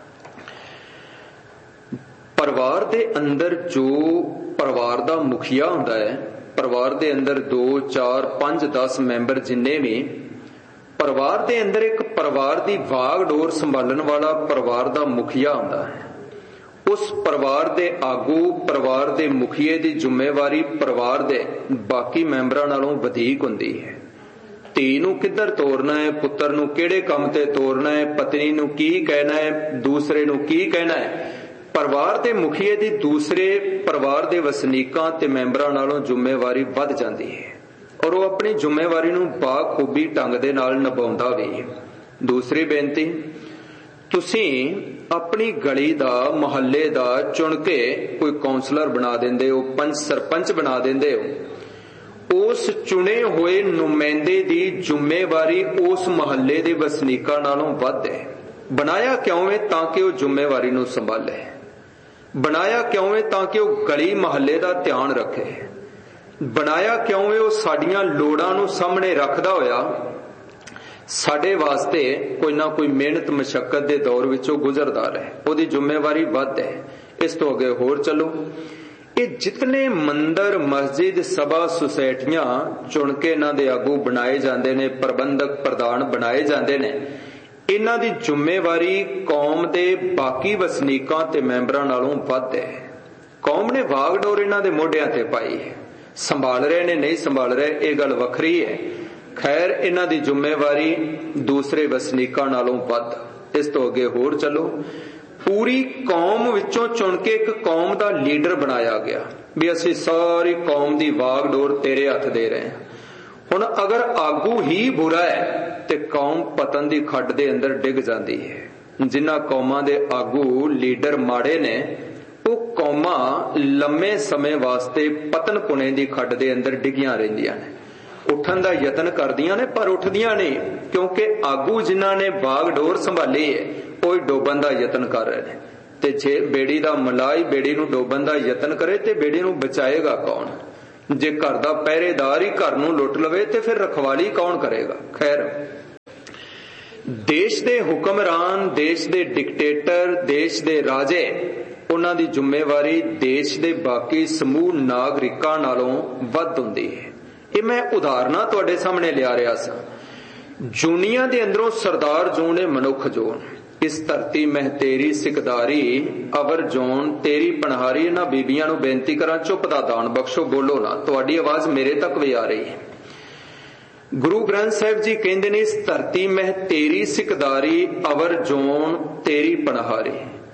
ਪਰਿਵਾਰ ਦੇ ਅੰਦਰ ਜੋ ਪਰਿਵਾਰ ਦਾ ਮੁਖੀਆ ਹੁੰਦਾ ਹੈ, ਪਰਿਵਾਰ ਦੇ ਅੰਦਰ 2, 4, 5, 10 ਮੈਂਬਰ ਜਿੰਨੇ ਵੀ, ਪਰਿਵਾਰ ਦੇ ਅੰਦਰ ਇੱਕ ਪਰਿਵਾਰ ਦੀ ਵਾਗ ਡੋਰ ਸੰਭਾਲਣ ਵਾਲਾ ਪਰਿਵਾਰ ਦਾ ਮੁਖੀਆ ਹੁੰਦਾ ਹੈ। ਉਸ ਪਰਿਵਾਰ ਦੇ ਆਗੂ, ਪਰਿਵਾਰ ਦੇ ਮੁਖੀਏ ਦੀ ਜ਼ਿੰਮੇਵਾਰੀ ਪਰਿਵਾਰ ਦੇ ਬਾਕੀ ਮੈਂਬਰਾਂ ਨਾਲੋਂ ਵਧੇਕ ਹੁੰਦੀ ਹੈ। ਧੀ ਨੂੰ ਕਿੱਧਰ ਤੋਰਨਾ ਹੈ, ਪੁੱਤਰ ਨੂੰ ਕਿਹੜੇ ਕੰਮ ਤੇ ਤੋਰਨਾ ਹੈ, ਪਤਨੀ ਨੂੰ ਕੀ ਕਹਿਣਾ ਹੈ, ਦੂਸਰੇ ਨੂੰ ਕੀ ਕਹਿਣਾ ਹੈ, ਪਰਿਵਾਰ ਦੇ ਮੁਖੀਏ ਦੀ ਦੂਸਰੇ ਪਰਿਵਾਰ ਦੇ ਵਸਨੀਕਾਂ ਤੇ ਮੈਂਬਰਾਂ ਨਾਲੋਂ ਜ਼ਿੰਮੇਵਾਰੀ ਵੱਧ ਜਾਂਦੀ ਹੈ ਔਰ ਉਹ ਆਪਣੀ ਜ਼ਿੰਮੇਵਾਰੀ ਨੂੰ ਬਾਖੂਬੀ ਢੰਗ ਦੇ ਨਾਲ ਨਿਭਾਉਂਦਾ ਵੀ। ਦੂਸਰੀ ਬੇਨਤੀ, ਤੁਸੀਂ ਆਪਣੀ ਗਲੀ ਦਾ, ਮੁਹੱਲੇ ਦਾ ਚੁਣ ਕੇ ਕੋਈ ਕਾਉਂਸਲਰ ਬਣਾ ਦਿੰਦੇ ਹੋ, ਪੰਚ ਸਰਪੰਚ ਬਣਾ ਦਿੰਦੇ ਹੋ। ਉਸ ਚੁਣੇ ਹੋਏ ਨੁਮਾਇੰਦੇ ਦੀ ਜ਼ਿੰਮੇਵਾਰੀ ਉਸ ਮੁਹੱਲੇ ਦੇ ਵਸਨੀਕਾਂ ਨਾਲੋਂ ਵੱਧ ਹੈ। ਬਣਾਇਆ ਕਿਉਂ ਹੈ? ਤਾਂ ਕਿ ਉਹ ਜ਼ਿੰਮੇਵਾਰੀ ਨੂੰ ਸੰਭਾਲੇ। ਬਣਾਇਆ ਕਿਉਂ ਹੈ? ਤਾਂ ਕਿ ਉਹ ਗਲੀ ਮੁਹੱਲੇ ਦਾ ਧਿਆਨ ਰੱਖੇ। ਬਣਾਇਆ ਕਿਉਂ ਹੈ? ਉਹ ਸਾਡੀਆਂ ਲੋੜਾਂ ਨੂੰ ਸਾਹਮਣੇ ਰੱਖਦਾ ਹੋਇਆ ਸਾਡੇ ਵਾਸਤੇ ਕੋਈ ਨਾ ਕੋਈ ਮਿਹਨਤ ਮਸ਼ੱਕਤ ਦੇ ਦੌਰ ਵਿੱਚੋਂ ਗੁਜ਼ਰਦਾ ਰਹੇ। ਉਹਦੀ ਜ਼ਿੰਮੇਵਾਰੀ ਵੱਧ ਹੈ। ਇਸ ਤੋਂ ਅੱਗੇ ਹੋਰ ਚੱਲੋ। ਇਹ ਜਿਤਨੇ ਮੰਦਰ, ਮਸਜਿਦ, ਸਭਾ, ਸੁਸਾਇਟੀਆਂ ਚੁਣ ਕੇ ਇਹਨਾਂ ਦੇ ਆਗੂ ਬਣਾਏ ਜਾਂਦੇ ਨੇ, ਪ੍ਰਬੰਧਕ, ਪ੍ਰਧਾਨ ਬਣਾਏ ਜਾਂਦੇ ਨੇ, ਇਹਨਾਂ ਦੀ ਜ਼ਿੰਮੇਵਾਰੀ ਕੌਮ ਦੇ ਬਾਕੀ ਵਸਨੀਕਾਂ ਤੇ ਮੈਂਬਰਾਂ ਨਾਲੋਂ ਵੱਧ ਹੈ। ਕੌਮ ਨੇ ਵਾਗਡੋਰ ਇਹਨਾਂ ਦੇ ਮੋਢਿਆਂ ਤੇ ਪਾਈ ਹੈ। ਸੰਭਾਲ ਰਹੇ ਨੇ, ਨਹੀਂ ਸੰਭਾਲ ਰਹੇ, ਇਹ ਗੱਲ ਵੱਖਰੀ ਹੈ। ਖੈਰ, ਇਹਨਾਂ ਦੀ ਜ਼ਿੰਮੇਵਾਰੀ ਦੂਸਰੇ ਵਸਨੀਕਾਂ ਨਾਲੋਂ ਵੱਧ। ਇਸ ਤੋਂ ਅੱਗੇ ਹੋਰ ਚੱਲੋ। ਪੂਰੀ ਕੌਮ ਵਿੱਚੋਂ ਚੁਣ ਕੇ ਇੱਕ ਕੌਮ ਦਾ ਲੀਡਰ ਬਣਾਇਆ ਗਿਆ ਵੀ ਅਸੀਂ ਸਾਰੀ ਕੌਮ ਦੀ ਵਾਗਡੋਰ ਤੇਰੇ ਹੱਥ ਦੇ ਰਹੇ ਹਾਂ। ਹੁਣ ਅਗਰ ਆਗੂ ਹੀ ਬੁਰਾ ਹੈ ਤੇ ਕੌਮ ਪਤਨ ਦੀ ਖੱਡ ਦੇ ਅੰਦਰ ਡਿੱਗ ਜਾਂਦੀ ਹੈ। ਜਿਨ੍ਹਾਂ ਕੌਮਾਂ ਦੇ ਆਗੂ, ਲੀਡਰ ਮਾੜੇ ਨੇ, ਉਹ ਕੌਮਾਂ ਲੰਮੇ ਸਮੇਂ ਵਾਸਤੇ ਪਤਨ ਪੁਣੇ ਦੀ ਖੱਡ ਦੇ ਅੰਦਰ ਡਿੱਗੀਆਂ ਰਹਿੰਦੀਆਂ ਨੇ। ਉੱਠਣ ਦਾ ਯਤਨ ਕਰਦੀਆਂ ਨੇ ਪਰ ਉੱਠਦੀਆਂ ਨਹੀਂ, ਕਿਉਂਕਿ ਆਗੂ ਜਿਨ੍ਹਾਂ ਨੇ ਬਾਗਡੋਰ ਸੰਭਾਲੀ ਹੈ ਉਹ ਡੋਬਣ ਦਾ ਯਤਨ ਕਰ ਰਹੇ ਨੇ। ਤੇ ਜੇ ਬੇੜੀ ਦਾ ਮਲਾਈ ਬੇੜੀ ਨੂੰ ਡੋਬਣ ਦਾ ਯਤਨ ਕਰੇ ਤੇ ਬੇੜੀ ਨੂੰ ਬਚਾਏਗਾ ਕੌਣ? ਜੇ ਘਰ ਦਾ ਪਹਿਰੇਦਾਰ ਹੀ ਘਰ ਨੂੰ ਲੁੱਟ ਲਵੇ ਤੇ ਫਿਰ ਰਖਵਾਲੀ ਕੌਣ ਕਰੇਗਾ? ਖੈਰ, देश दे हुक्मरान, देश दे डिकटेटर, देश दे राजे, उन्हां दी जिम्मेवारी देश दे बाकी समूह नागरिकां नालों वध हुंदी है। ये मैं उदाहरणां तुहाडे सामने लिया रहा सा। जूनिया दे अंदरों सरदार जून मनुख जोन, इस धरती मह तेरी सिकदारी अवर जोन तेरी पनहारी। इन्हां बीबियां नूं बेनती करां चुप दा दान बख्शो, बोलो ना, तुहाडी आवाज मेरे तक भी आ रही है। गुरु ग्रंथ साहिब जी कहते ने, इस धरती मह तेरी सिकदारी अवर जोन तेरी पनहारी।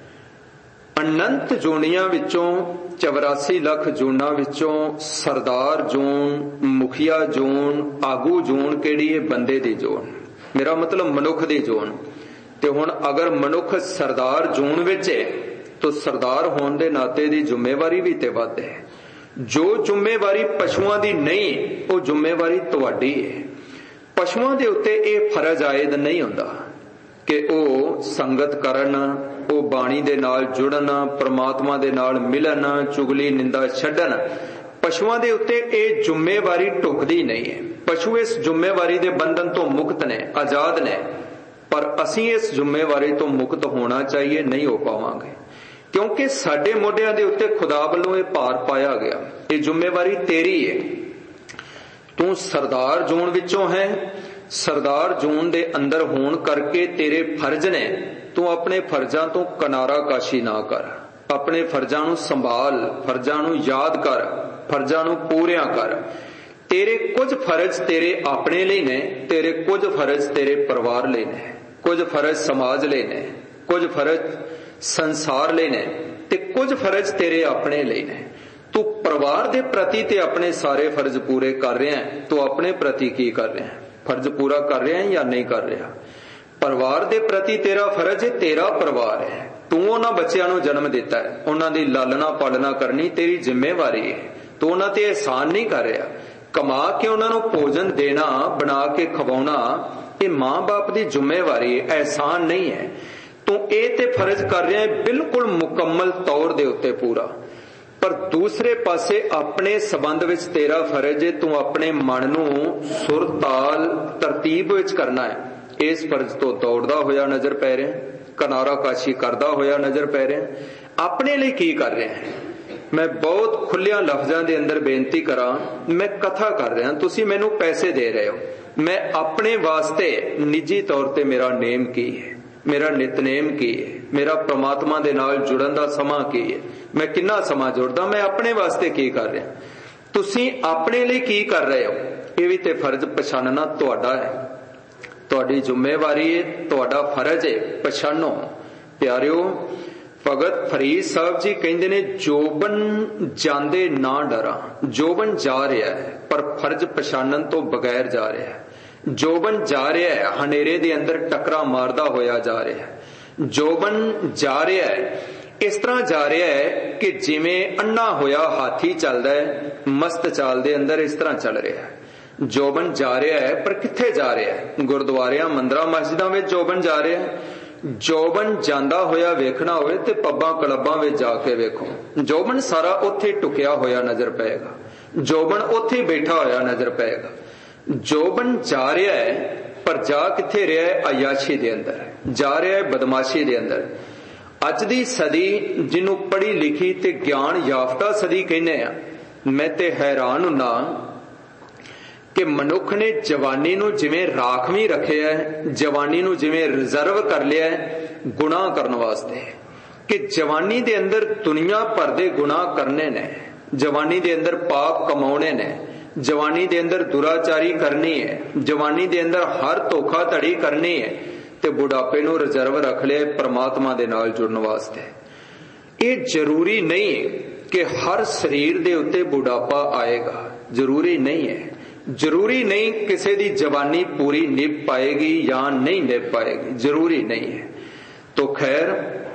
अनंत जूनियां विचों 84 लाख जूना विचों सरदार जून, मुखिया जून, आगू जून केड़ी है? बंदे दी जोन, मेरा मतलब मनुख दी जोन। ते हुण अगर मनुख सरदार जून विच है तो सरदार होने दे नाते दी जिम्मेवारी भी ते वध है। जो जिम्मेवारी पशुआं दी नहीं, वो जिम्मेवारी तुहाडी है। पशुआं दे उत्ते ये फर्ज आयद नहीं हुंदा कि वो संगत करन, वो बाणी दे नाल जुड़न, परमात्मा दे नाल मिलन, चुगली निंदा छड्डन। पशुआं दे उत्ते ये जिम्मेवारी टुकदी नहीं है। पशु इस जिम्मेवारी दे बंधन तो मुक्त ने, आजाद ने, पर असीं इस जिम्मेवारी तो मुक्त होना चाहिए, नहीं हो पावांगे, क्योंकि साडे मोढियां दे उत्ते खुदा वल्लों ये भार पाया गया। ये जिम्मेवारी तेरी है। तू सरदार जून विचों है, सरदार जून दे अंदर होण करके तेरे फर्ज ने। तू अपने फर्जां तो किनारा काशी ना कर, अपने फर्जां नूं संभाल, फर्जां नूं याद कर, फर्जां नूं पूरियां कर। तेरे कुछ फर्ज तेरे अपने लिए ने, तेरे कुछ फर्ज तेरे परिवार लिए ने, कुछ फर्ज समाज लिए ने, कुछ फर्ज संसार लिए ने, ते कुछ फर्ज तेरे अपने लिए ने। तू परिवार दे प्रति ते अपने सारे फर्ज पूरे कर रहा है, तो अपने प्रति की कर रहा है? फर्ज पूरा कर रहा है या नहीं कर रहा? परिवार दे प्रति तेरा फर्ज है, तेरा परिवार है। तू उन्हां बच्चिआं नूं जन्म दिता है, उन्हां दी लालना पालना करनी तेरी जिम्मेवारी है। तू उन्हां ते एहसान नहीं कर रहा। कमा के उन्हां नूं भोजन देना, बना के खवाउणा, ये मां बाप दी जिम्मेवारी है, एहसान नहीं है। तू ये ते फर्ज कर रहा है बिल्कुल मुकम्मल तौर दे उत्ते पूरा, पर दूसरे पासे अपने संबंध विच तेरा फर्ज है, तू अपने मन नूं सुर ताल तरतीब विच करना है। इस फर्ज तो दौड़दा होया नजर पै रहा, किनारा काशी करदा होया नजर पै रहा। अपने लिए की कर रहे हैं? मैं बहुत खुलिया लफ्जां दे अंदर बेनती करा, मैं कथा कर रहा, तुसी मैनू पैसे दे रहे हो, मैं अपने वास्ते निजी तौर ते मेरा नेम की है, मेरा नितनेम की है, मेरा परमात्मा दे नाल जुड़न दा समा की है, मैं किन्ना समा जुड़दा, मैं अपने वास्ते की कर रहा, तुसी अपने लिए की कर रहे हो? ये भी ते फर्ज पछानना तुहाडा है, तुहाडी जिम्मेवारी है, तुहाडा फर्ज है, पछानो। प्यारिओ, भगत फरीद साहब जी कहते ने, जोबन जांदे ना डरा। जोबन जा रहा है पर फर्ज पछानन तो बगैर जा रहा है। जोबन जा रहा है, हनेरे दे अंदर टकरा मारदा होया जा रहा है। जोबन जा रहा है, इस तरह जा रहा है कि जिवें अन्ना होया हाथी चलदा है, मस्त चाल दे अंदर इस तरह चल रहा है। जोबन जा रहा है पर कित्थे जा रहा है? गुरुद्वारियां, मंदिरां, मस्जिदां विच जोबन जा रहा है। जोबन जांदा होया वेखना होवे ते पब्बां क्लबां विच जाके वेखो, जोबन सारा उत्थे टुकिया होया नजर पेगा, जोबन उत्थे बैठा होया नजर पेगा। जोबन जा रहा है पर जा किथे रहा है? अयाशी दे अंदर जा रहा है, बदमाशी दे अंदर। अज दी सदी जिन्हों पढ़ी लिखी ते ज्ञान याफ्ता सदी कहने आ, मैं ते हैरान हुन्ना कि मनुख ने जवानी नूं जिवें राखवी रखिया है, जवानी नूं जिवें रिजर्व कर लिया है गुनाह करने वास्ते, कि जवानी दे अंदर दुनिया भर दे गुनाह करने ने, जवानी दे अंदर पाप कमाने ने, जवानी दे अंदर दुराचारी करनी है, जवानी दे अंदर हर धोखाधड़ी करनी है, ते बुढ़ापे नूं रिजर्व रख लिया परमात्मा दे नाल जुड़न वास्ते। ये जरूरी नहीं कि हर शरीर दे उत्ते बुढ़ापा आएगा, जरूरी नहीं है। जरूरी नहीं किसी दी जवानी पूरी निभ पाएगी या नहीं निभ पाएगी, जरूरी नहीं है। तो खैर,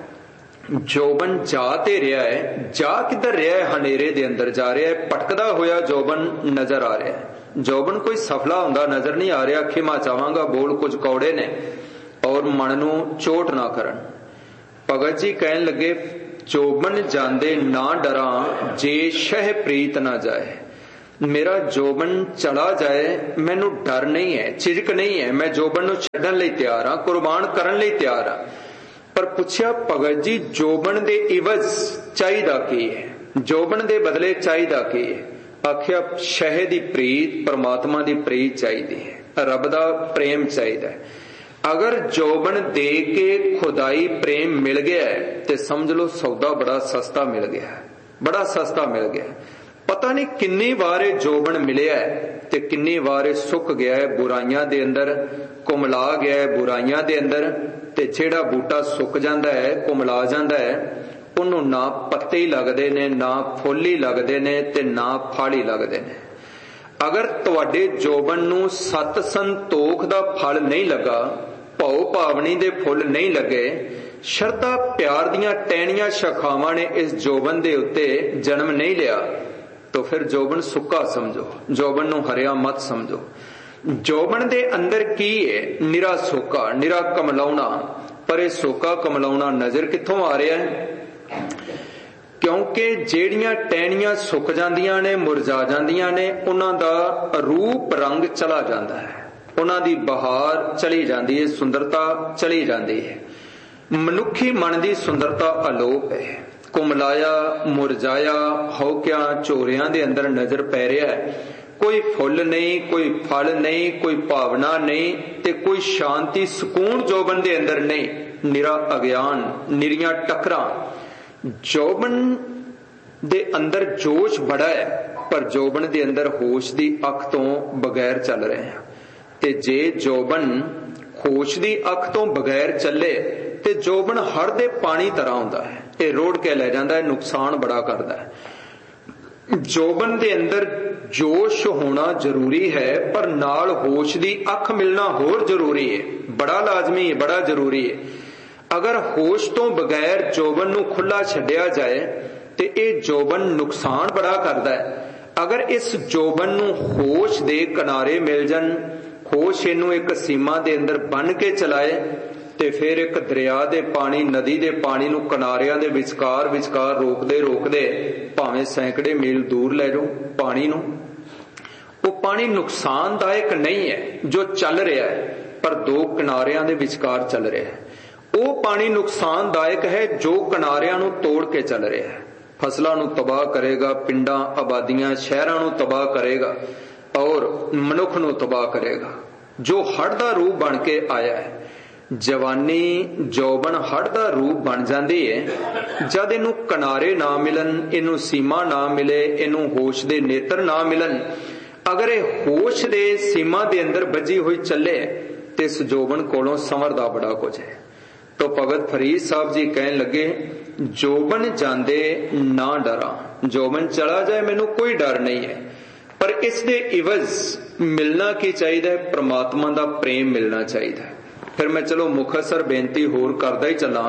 जोबन जा ते रहा है, जा किधर रहा है? हनेरे दे अंदर जा रहा है, भटकदा होया जोबन नजर आ रहा है। जोबन कोई सफला हुंदा नजर नहीं आ रहा। खिमा चाहांगा बोल कुछ कौड़े ने और मन नूं चोट ना करन। भगत जी कहन लगे, जोबन जांदे ना डरा जे शह प्रीत ना जाए। मेरा जोबन चला जाए मैनू डर नहीं है, झिझक नहीं है, मैं जोबन नू छड्डण लई तैयार हाँ, कुर्बान करन लई तैयार हाँ। पर पुछया भगत जी जोबन दे इवज चाहिदा की है, जोबन दे बदले चाहिदा की है? आखिया शह दी प्रीत, परमात्मा दी प्रीत चाहिदी है, रब दा प्रेम चाहिदा है। अगर जोबन दे के खुदाई प्रेम मिल गया है तो समझ लो सौदा बड़ा सस्ता मिल गया है, बड़ा सस्ता मिल गया है। पता नहीं किन्नी वार जोबन मिलिया है ते किन्नी वार सुक गया है, बुराइयां दे अंदर कुमला गया है, बुराइयां दे अंदर। ते जेड़ा बूटा सुक जांदा है, कुमला जांदा है, उन्हों ना पत्ते ही लगदे ने, ना फुल ही लगदे ने ते ना फल ही लगदे ने। अगर तुहाडे जोबन नू सत संतोख दा फल नहीं लगा, भाव भावनी दे फुल नहीं लगे, शरधा प्यार दियां टहनियां शाखावां ने इस जोबन दे उत्ते जन्म नहीं लिया, तो फिर जोबन सुक्का समझो, जोबन नू हरिया मत समझो। जोबन दे अंदर की है? निरा सोका, निरा कमलाउना। पर यह सोका कमलाउना नजर कित्थों आ रहा है? क्योंकि जेड़ियां टहनियां सुक जांदियां ने, मुरझा जांदियां ने, उन्हां दा रूप रंग चला जांदा है, उन्हां दी बहार चली जांदी है, सुंदरता चली जांदी है। मनुखी मन दी सुंदरता अलोप है, कुमलाया मुरझाया हौकिया झोरियां दे अंदर नजर पै रहा है। कोई फुल नहीं, कोई फल नहीं, कोई भावना नहीं ते कोई शांति सुकून जोबन दे अंदर नहीं, निरा अज्ञान, निरियां टकरां। जोबन दे अंदर जोश बड़ा है, पर जोबन दे अंदर होश दी अख तो बगैर चल रहे हैं। ते जे जोबन होश दी अख तो बगैर चले ते जोबन हड़ दे पानी तरह हुंदा है, ये रोड़ के ले जांदा है, नुकसान बड़ा करदा है। जोबन दे अंदर जोश होना जरूरी है, पर नाल होश दी अख मिलना होर जरूरी है, बड़ा लाजमी है, बड़ा जरूरी है। अगर होश तो बगैर जोबन नू खुला छड्डिया जाए ते ये जोबन नुकसान बड़ा करदा है। अगर इस जोबन नू होश दे किनारे मिल जान, होश इनू एक सीमा दे अंदर बन के चलाए, ते फिर एक दरिया दे पानी, नदी दे पानी नू किनारियां दे विचकार विचकार रोकदे रोकदे भावें सैकड़े मील दूर ले जाओ पानी नू, वो पानी नुकसानदायक नहीं है जो चल रहा है, पर दो किनारियां दे विचकार चल रहा है। वो पानी नुकसानदायक है जो किनारियां नू तोड़ के चल रहा है, फसलों नू तबाह करेगा, पिंडां आबादियां शहरां नू तबाह करेगा और मनुख नू तबाह करेगा, जो हड़ दा रूप बन के आया है। जवानी जोबन हड़ दा रूप बन जाती है जद इनू किनारे ना मिलन, इनू सीमा ना मिले, इनू होश दे नेत्र ना मिलन। अगर ये होश दे सीमा दे अंदर बजी हुई चले तो इस जोबन कोलों संवरदा बड़ा कुछ है। तो भगत फरीद साहब जी कहन लगे, जोबन जांदे ना डरा, जोबन चला जाए मैनू कोई डर नहीं है, पर इस दे इवज मिलना की चाहिए? परमात्मा दा प्रेम मिलना चाहिए। फिर मैं चलो मुखसर बेनती होर करदा ही चला।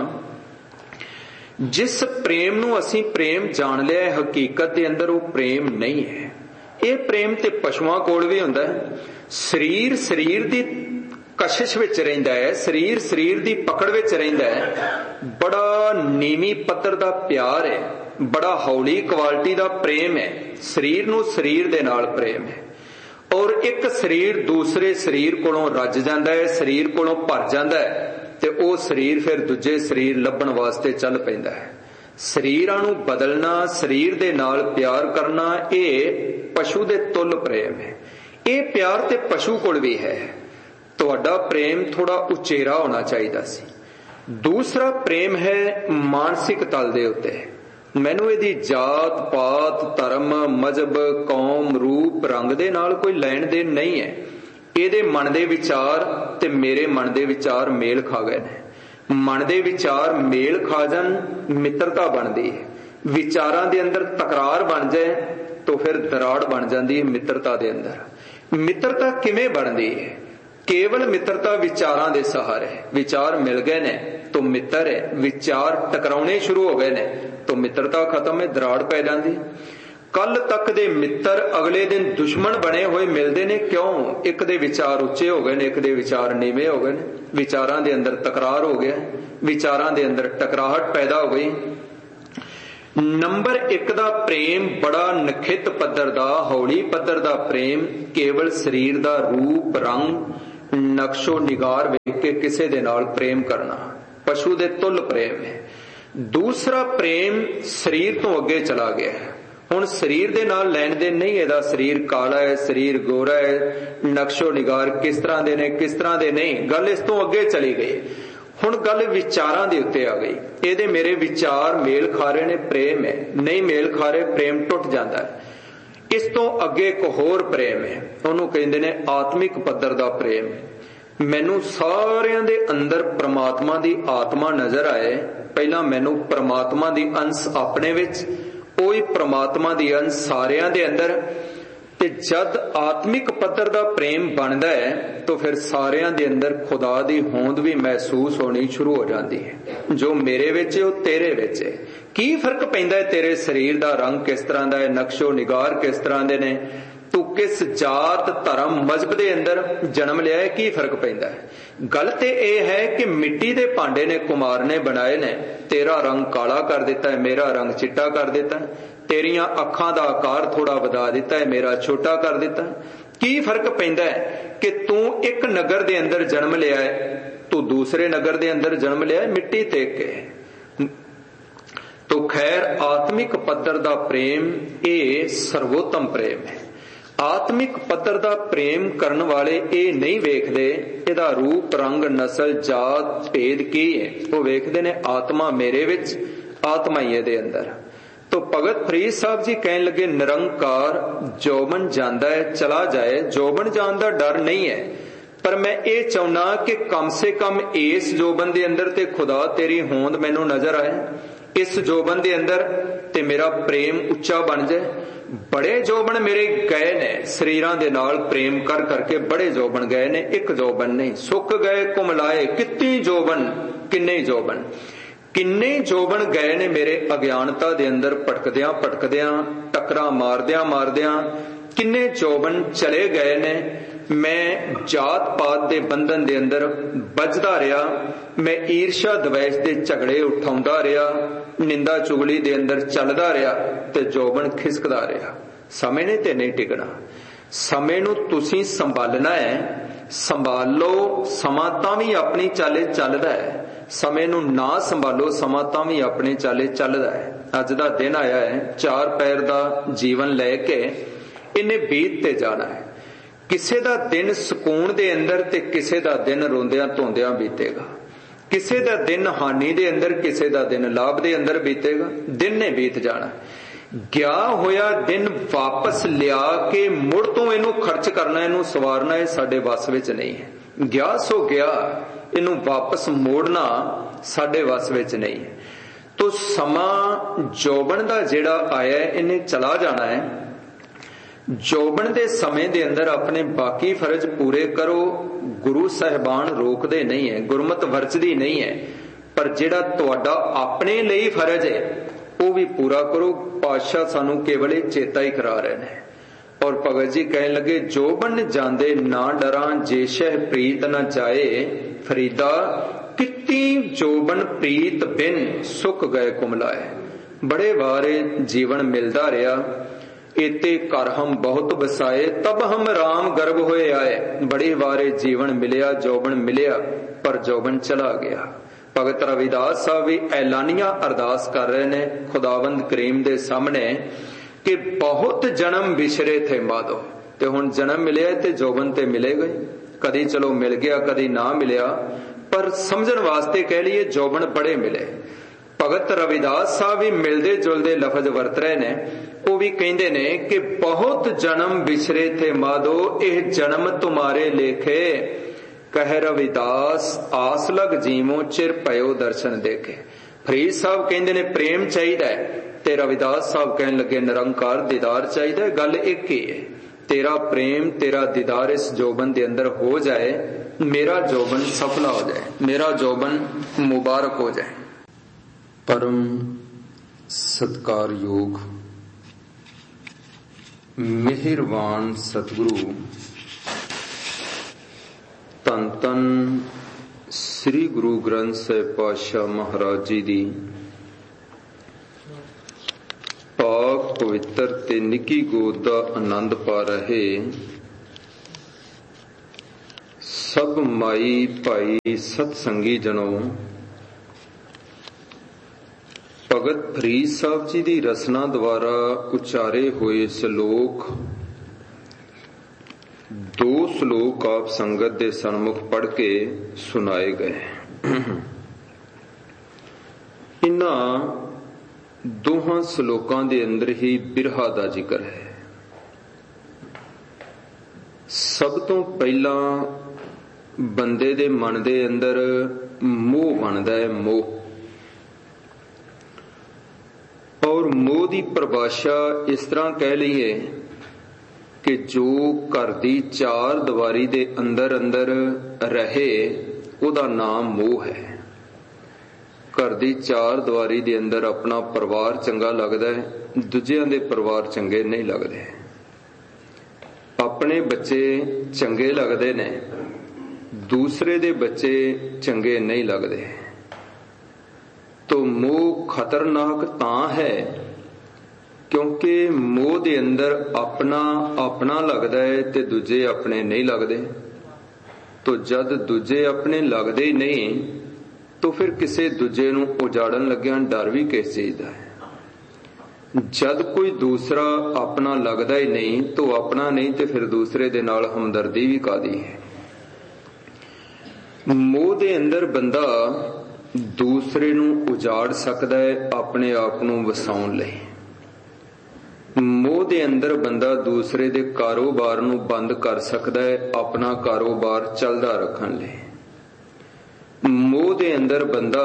जिस प्रेम नू असीं प्रेम जान लिया है, हकीकत दे अंदर वो प्रेम नहीं है। ये प्रेम ते पशुआं कोल भी हुंदा है। शरीर शरीर दी कशिश विच रहिंदा है, शरीर शरीर दी पकड़ विच रहिंदा है। बड़ा नीवी पत्तर दा प्यार है, बड़ा हौली क्वालिटी दा प्रेम है। शरीर नू शरीर दे नाल प्रेम है, और एक शरीर दूसरे शरीर कोलों रज जांदा है, शरीर कोलों भर जांदा है, ते ओ शरीर फिर दूजे शरीर लभण वास्ते चल पैंदा है। शरीरां नू बदलना, शरीर दे नाल प्यार करना, ये पशु दे तुल प्रेम है। ये प्यार ते पशु कोल भी है। तुहाडा प्रेम थोड़ा उचेरा होना चाहिए सी। दूसरा प्रेम है मानसिक तल दे उत्ते। मैनू इहदी जात पात धर्म मजहब कौम रूप रंग दे नाल कोई लैण देन नहीं है। इहदे मन दे विचार ते मेरे मन दे विचार मेल खा गए ने। मन दे विचार मेल खा जान, मित्रता बनदी है। विचारां दे अंदर तकरार बन जाए तो फिर दराड़ बन जाती है मित्रता दे अंदर। मित्रता किवें बनदी है? केवल मित्रता विचारां दे सहारे। विचार मिल गए ने तो मित्र है, विचार टकराने शुरू हो गए ने तो मित्रता खत्म है, दराड़ पै जाती। कल तक दे मित्र अगले दिन दुश्मन बने हुए मिलते ने, क्यों? एक दे विचार उच्चे हो गए ने, एक दे विचार नीवे हो गए ने। विचारां दे अंदर तकरार हो गया, विचारां दे अंदर टकराहट पैदा हो गई। नंबर 1 दा प्रेम बड़ा नखित पद्धर दा, हौली पद्धर दा प्रेम केवल शरीर दा रूप रंग नक्शो निगार वेख के किसे दे नाल प्रेम करना, पशु दे तुल प्रेम है। दूसरा प्रेम शरीर तो अगे चला गया है, हुण शरीर दे नाल लैण देण नहीं, इहदा शरीर काला है, शरीर गोरा है, नक्शो निगार किस तरह दे ने किस तरह दे नहीं, गल इस तो अगे चली गई। हुण गल विचारां दे उत्ते आ गई, ਇਹਦੇ ਮੇਰੇ ਵਿਚਾਰ ਮੇਲ ਖਾ ਰਹੇ ਨੇ, ਪ੍ਰੇਮ ਹੈ, ਨਹੀਂ ਮੇਲ ਖਾ ਰਹੇ ਪ੍ਰੇਮ ਟੁੱਟ ਜਾਂਦਾ ਹੈ। ਇਸ ਤੋਂ ਅੱਗੇ ਇੱਕ ਹੋਰ ਪ੍ਰੇਮ ਹੈ, ਉਹਨੂੰ ਕਹਿੰਦੇ ਨੇ ਆਤਮਿਕ ਪੱਧਰ ਦਾ ਪ੍ਰੇਮ। ਮੈਨੂੰ ਸਾਰਿਆਂ ਦੇ ਅੰਦਰ ਪ੍ਰਮਾਤਮਾ ਦੀ ਆਤਮਾ ਨਜ਼ਰ ਆਏ, ਪਹਿਲਾਂ ਮੈਨੂੰ ਪ੍ਰਮਾਤਮਾ ਦੀ ਅੰਸ਼ ਆਪਣੇ ਵਿੱਚ, ਉਹੀ ਪ੍ਰਮਾਤਮਾ ਦੀ ਅੰਸ਼ ਸਾਰਿਆਂ ਦੇ ਅੰਦਰ। ਤੇ ਜਦ ਆਤਮਿਕ ਪੱਧਰ ਦਾ ਪ੍ਰੇਮ ਬਣਦਾ ਹੈ ਤਾਂ ਫਿਰ ਸਾਰਿਆਂ ਦੇ ਅੰਦਰ ਖੁਦਾ ਦੀ ਹੋਂਦ ਵੀ ਮਹਿਸੂਸ ਹੋਣੀ ਸ਼ੁਰੂ ਹੋ ਜਾਂਦੀ ਹੈ। ਜੋ ਮੇਰੇ ਵਿੱਚ ਹੈ ਉਹ ਤੇਰੇ ਵਿੱਚ ਹੈ। ਕੀ ਫਰਕ ਪੈਂਦਾ ਹੈ, ਤੇਰੇ ਸਰੀਰ ਦਾ ਰੰਗ ਕਿਸ ਤਰ੍ਹਾਂ ਦਾ ਹੈ, ਨਕਸ਼ੋ ਨਿਗਾਰ ਕਿਸ ਤਰ੍ਹਾਂ ਦੇ ਨੇ, ਤੂੰ ਕਿਸ ਜਾਤ ਧਰਮ ਮਜ਼ਹਬ ਦੇ ਅੰਦਰ ਜਨਮ ਲਿਆ ਹੈ, ਕੀ ਫਰਕ ਪੈਂਦਾ ਹੈ। ਗੱਲ ਤੇ ਇਹ ਹੈ ਕਿ ਮਿੱਟੀ ਦੇ ਭਾਂਡੇ ਨੇ ਕੁਮਾਰ ਨੇ ਬਣਾਏ ਨੇ, ਤੇਰਾ ਰੰਗ ਕਾਲਾ ਕਰ ਦਿੱਤਾ ਹੈ, ਮੇਰਾ ਰੰਗ ਚਿੱਟਾ ਕਰ ਦਿੱਤਾ ਹੈ, ਤੇਰੀਆਂ ਅੱਖਾਂ ਦਾ ਆਕਾਰ ਥੋੜਾ ਵਧਾ ਦਿੱਤਾ ਹੈ, ਮੇਰਾ ਛੋਟਾ ਕਰ ਦਿੱਤਾ ਹੈ। ਕੀ ਫਰਕ ਪੈਂਦਾ ਹੈ ਕਿ ਤੂੰ ਇੱਕ ਨਗਰ ਦੇ ਅੰਦਰ ਜਨਮ ਲਿਆ ਹੈ, ਤੂੰ ਦੂਸਰੇ ਨਗਰ ਦੇ ਅੰਦਰ ਜਨਮ ਲਿਆ ਹੈ ਮਿੱਟੀ ਤੇ ਕੇ। ਤੋ ਖੈਰ ਆਤਮਿਕ ਪੱਧਰ ਦਾ ਪ੍ਰੇਮ ਇਹ ਸਰਵੋਤਮ ਪ੍ਰੇਮ ਹੈ। ਆਤਮਿਕ ਪੱਧਰ ਦਾ ਪ੍ਰੇਮ ਕਰਨ ਵਾਲੇ ਇਹ ਨਹੀਂ ਵੇਖਦੇ ਇਹਦਾ ਰੂਪ ਰੰਗ ਨਸਲ ਜਾਤ ਭੇਦ ਕੀ ਹੈ, ਉਹ ਵੇਖਦੇ ਨੇ ਆਤਮਾ ਮੇਰੇ ਵਿੱਚ, ਆਤਮਾ ਹੀ ਇਹਦੇ ਅੰਦਰ। तो भगत फरीद साहब जी कहने लगे निरंकार जोबन जांदा है चला जाए, जोबन जान दा डर नहीं है, पर मैं ये चाहना कि कम से कम इस जोबन दे अंदर ते खुदा तेरी होंद मैनू नजर आए, इस जोबन दे अंदर ते मेरा प्रेम उच्चा बन जाए। बड़े जोबन मेरे गए ने शरीरां दे नाल प्रेम कर करके, बड़े जोबन गए ने, एक जोबन नहीं। सुक गए कुमलाए कितनी जोबन, किन्ने जोबन, किन्ने जोबन गए ने मेरे अज्ञानता दे अंदर भटकदियां भटकदियां, टकरां मारदियां मारदियां, किन्ने जोबन चले गए ने। मैं जात पात दे बंधन दे अंदर बजदा रहा, मैं ईर्षा द्वेष दे झगड़े उठाउंदा रहा, निंदा चुगली दे अंदर चलदा रहा ते जोबन खिसकदा रहा। समय ने ते नहीं टिकना, समय नू तुसीं संभालना है, संभाल लो। समा तां भी अपनी चाले चलदा है, समय नू ना संभालो समा तां भी अपने चाले चलदा है। अज दा दिन आया है, 4 पैर दा जीवन लैके इन्हें बीत ते जाना है। किसे दा दिन सुकून दे अंदर ते किसे दा दिन रोंदियां धोंदियां बीतेगा, किसे दा दिन हानि दे अंदर, किसे दा दिन लाभ दे अंदर बीतेगा। दिन ने बीत जाना। गया होया दिन वापस लिया के मुड़ तो इनू खर्च करना, इनू सवारना ये साडे वस विच नहीं है। गया सो गया, इनू वापस मोड़ना साडे वस विच नहीं है। तो समा जोबन दा जेड़ा आया है इन्हें चला जाना है। जोबन दे समय दे अंदर अपने बाकी फर्ज पूरे करो, गुरु साहिबान रोकदे नहीं है, गुरमत वरचदी नहीं है, पर जेड़ा तुहाडा अपने लिए फर्ज है वो भी पूरा करो। पातशाह सानू केवल चेता ही करा रहे हैं। और भगत जी कहने लगे जोबन जांदे ना डरा, जे शह प्रीत न जाए फरीदा, कितनी जोबन प्रीत बिन सुख गए कुमलाए। बड़े वारे जीवन मिलदा रहा, एते कर हम बहुत बसाए, तब हम राम गर्भ होए आए। बड़े वारे जीवन मिलिया, जोबन मिलिया, पर जोबन चला गया। भगत रविदास साहब भी ऐलानिया अरदास कर रहे ने खुदावंद करीम दे सामने कि बहुत जन्म बिछरे थे माधो, ते हुण जन्म मिले ते जोबन ते मिलेगा। कदी चलो मिल गया, कदी ना मिलिया, पर समझण वास्ते कह लीए जोबन बड़े मिले। भगत रविदास साहब भी मिलदे जुलदे लफज वरत रहे ने, वो भी कहंदे ने कि बहुत जन्म बिछरे थे माधो, एह जन्म तुम्हारे लेखे, कह रविदास आस लग जीवो चिर पयो दर्शन देखे। फरीद साहब कहंदे ने प्रेम चाहिदा है, ते रविदास साहब कहन लगे निरंकार दीदार चाहिदा है। गल एक ही है, तेरा प्रेम तेरा दीदार इस जोबन दे अंदर हो जाए, मेरा जोबन सफला हो जाए, मेरा जोबन मुबारक हो जाए। परम सत्कार योग मेहरबान सतगुरु धन धन श्री गुरु ग्रंथ साहिब पातशाह महाराज जी दी ਪਵਿੱਤਰ ਤੇ ਨਿੱਕੀ ਗੋਦ ਦਾ ਆਨੰਦ ਪਾ ਰਹੇ ਸਭ ਮਾਈ ਭਾਈ ਸਤਸੰਗੀ ਜਨੋ, ਭਗਤ ਫਰੀਦ ਸਾਹਿਬ ਜੀ ਦੀ ਰਸਨਾ ਦੁਆਰਾ ਉਚਾਰੇ ਹੋਏ ਸ਼ਲੋਕ, 2 ਸ਼ਲੋਕ ਆਪ ਸੰਗਤ ਦੇ ਸਨਮੁਖ ਪੜ੍ਹ ਕੇ ਸੁਣਾਏ ਗਏ। ਇਨ੍ਹਾਂ ਦੋਹਾਂ ਸ਼ਲੋਕਾਂ ਦੇ ਅੰਦਰ ਹੀ ਬਿਰਹਾ ਦਾ ਜ਼ਿਕਰ ਹੈ। ਸਭ ਤੋਂ ਪਹਿਲਾਂ ਬੰਦੇ ਦੇ ਮਨ ਦੇ ਅੰਦਰ ਮੋਹ ਬਣਦਾ ਹੈ, ਮੋਹ। ਔਰ ਮੋਹ ਦੀ ਪਰਿਭਾਸ਼ਾ ਇਸ ਤਰ੍ਹਾਂ ਕਹਿ ਲਈਏ ਕਿ ਜੋ ਘਰ ਦੀ 4 ਦੀਵਾਰੀ ਦੇ ਅੰਦਰ ਅੰਦਰ ਰਹੇ ਉਹਦਾ ਨਾਮ ਮੋਹ ਹੈ। ਘਰ ਦੀ 4 ਦੀਵਾਰੀ ਦੇ ਅੰਦਰ ਆਪਣਾ ਪਰਿਵਾਰ ਚੰਗਾ ਲੱਗਦਾ ਹੈ, ਦੂਜਿਆਂ ਦੇ ਪਰਿਵਾਰ ਚੰਗੇ ਨਹੀਂ ਲੱਗਦੇ। ਆਪਣੇ ਬੱਚੇ ਚੰਗੇ ਲੱਗਦੇ ਨੇ, ਦੂਸਰੇ ਦੇ ਬੱਚੇ ਚੰਗੇ ਨਹੀਂ ਲੱਗਦੇ। ਤੋ ਮੋਹ ਖਤਰਨਾਕ ਤਾਂ ਹੈ ਕਿਉਂਕਿ ਮੋਹ ਦੇ ਅੰਦਰ ਆਪਣਾ ਆਪਣਾ ਲੱਗਦਾ ਹੈ ਤੇ ਦੂਜੇ ਆਪਣੇ ਨਹੀਂ ਲੱਗਦੇ। ਤੋ ਜਦ ਦੂਜੇ ਆਪਣੇ ਲੱਗਦੇ ਹੀ ਨਹੀਂ ਤੋ ਫਿਰ ਕਿਸੇ ਦੂਜੇ ਨੂੰ ਉਜਾੜਨ ਲੱਗਿਆਂ ਡਰ ਵੀ ਕਿਸ ਚੀਜ਼ ਦਾ ਹੈ। ਜਦ ਕੋਈ ਦੂਸਰਾ ਆਪਣਾ ਲੱਗਦਾ ਹੀ ਨਹੀਂ ਤੋ ਆਪਣਾ ਨਹੀਂ ਤੇ ਫਿਰ ਦੂਸਰੇ ਦੇ ਨਾਲ ਹਮਦਰਦੀ ਵੀ ਕਾਹਦੀ ਹੈ। ਮੋਹ ਦੇ ਅੰਦਰ ਬੰਦਾ ਦੂਸਰੇ ਨੂੰ ਉਜਾੜ ਸਕਦਾ ਹੈ ਆਪਣੇ ਆਪ ਨੂੰ ਵਸਾਉਣ ਲਈ। ਮੋਹ ਦੇ ਅੰਦਰ ਬੰਦਾ ਦੂਸਰੇ ਦੇ ਕਾਰੋਬਾਰ ਨੂੰ ਬੰਦ ਕਰ ਸਕਦਾ ਹੈ ਆਪਣਾ ਕਾਰੋਬਾਰ ਚੱਲਦਾ ਰੱਖਣ ਲਈ। ਮੋਹ ਦੇ ਅੰਦਰ ਬੰਦਾ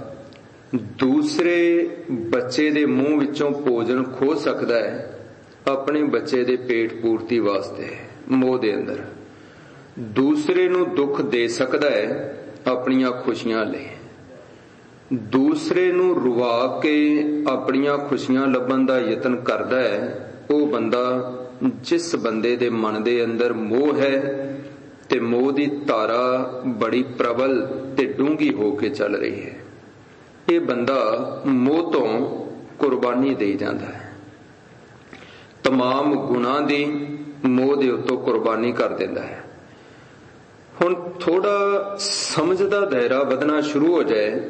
ਦੂਸਰੇ ਬੱਚੇ ਦੇ ਮੂੰਹ ਵਿੱਚੋਂ ਭੋਜਨ ਖੋਹ ਸਕਦਾ ਹੈ ਆਪਣੇ ਬੱਚੇ ਦੇ ਪੇਟ ਪੂਰਤੀ ਵਾਸਤੇ। ਮੋਹ ਦੇ ਅੰਦਰ ਦੂਸਰੇ ਨੂੰ ਦੁੱਖ ਦੇ ਸਕਦਾ ਹੈ ਆਪਣੀਆਂ ਖੁਸ਼ੀਆਂ ਲਈ। ਦੂਸਰੇ ਨੂੰ ਰੁਵਾ ਕੇ ਆਪਣੀਆਂ ਖੁਸ਼ੀਆਂ ਲੱਭਣ ਦਾ ਯਤਨ ਕਰਦਾ ਹੈ ਉਹ ਬੰਦਾ ਜਿਸ ਬੰਦੇ ਦੇ ਮਨ ਦੇ ਅੰਦਰ ਮੋਹ ਹੈ ਤੇ ਮੋਹ ਦੀ ਧਾਰਾ ਬੜੀ ਪ੍ਰਬਲ ਤੇ ਡੂੰਘੀ ਹੋ ਕੇ ਚੱਲ ਰਹੀ ਹੈ। ਇਹ ਬੰਦਾ ਮੋਹ ਤੋਂ ਕੁਰਬਾਨੀ ਦੇ ਜਾਂਦਾ ਹੈ, तमाम ਗੁਣਾਂ ਦੀ ਮੋਹ ਦੇ ਉੱਤੋਂ ਕੁਰਬਾਨੀ ਕਰ ਦਿੰਦਾ ਹੈ। ਹੁਣ ਥੋੜਾ ਸਮਝ ਦਾ ਦਾਇਰਾ ਵਧਣਾ ਸ਼ੁਰੂ ਹੋ ਜਾਏ,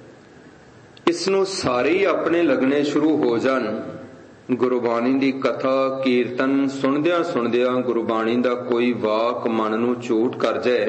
ਇਸ ਨੂੰ ਸਾਰੇ ਹੀ ਆਪਣੇ ਲੱਗਣੇ ਸ਼ੁਰੂ ਹੋ ਜਾਣ। ਗੁਰਬਾਣੀ ਦੀ ਕਥਾ ਕੀਰਤਨ ਸੁਣਦਿਆਂ ਸੁਣਦਿਆਂ ਗੁਰਬਾਣੀ ਦਾ ਕੋਈ ਵਾਕ ਮਨ ਨੂੰ ਝੂਟ ਕਰ ਜਾਏ,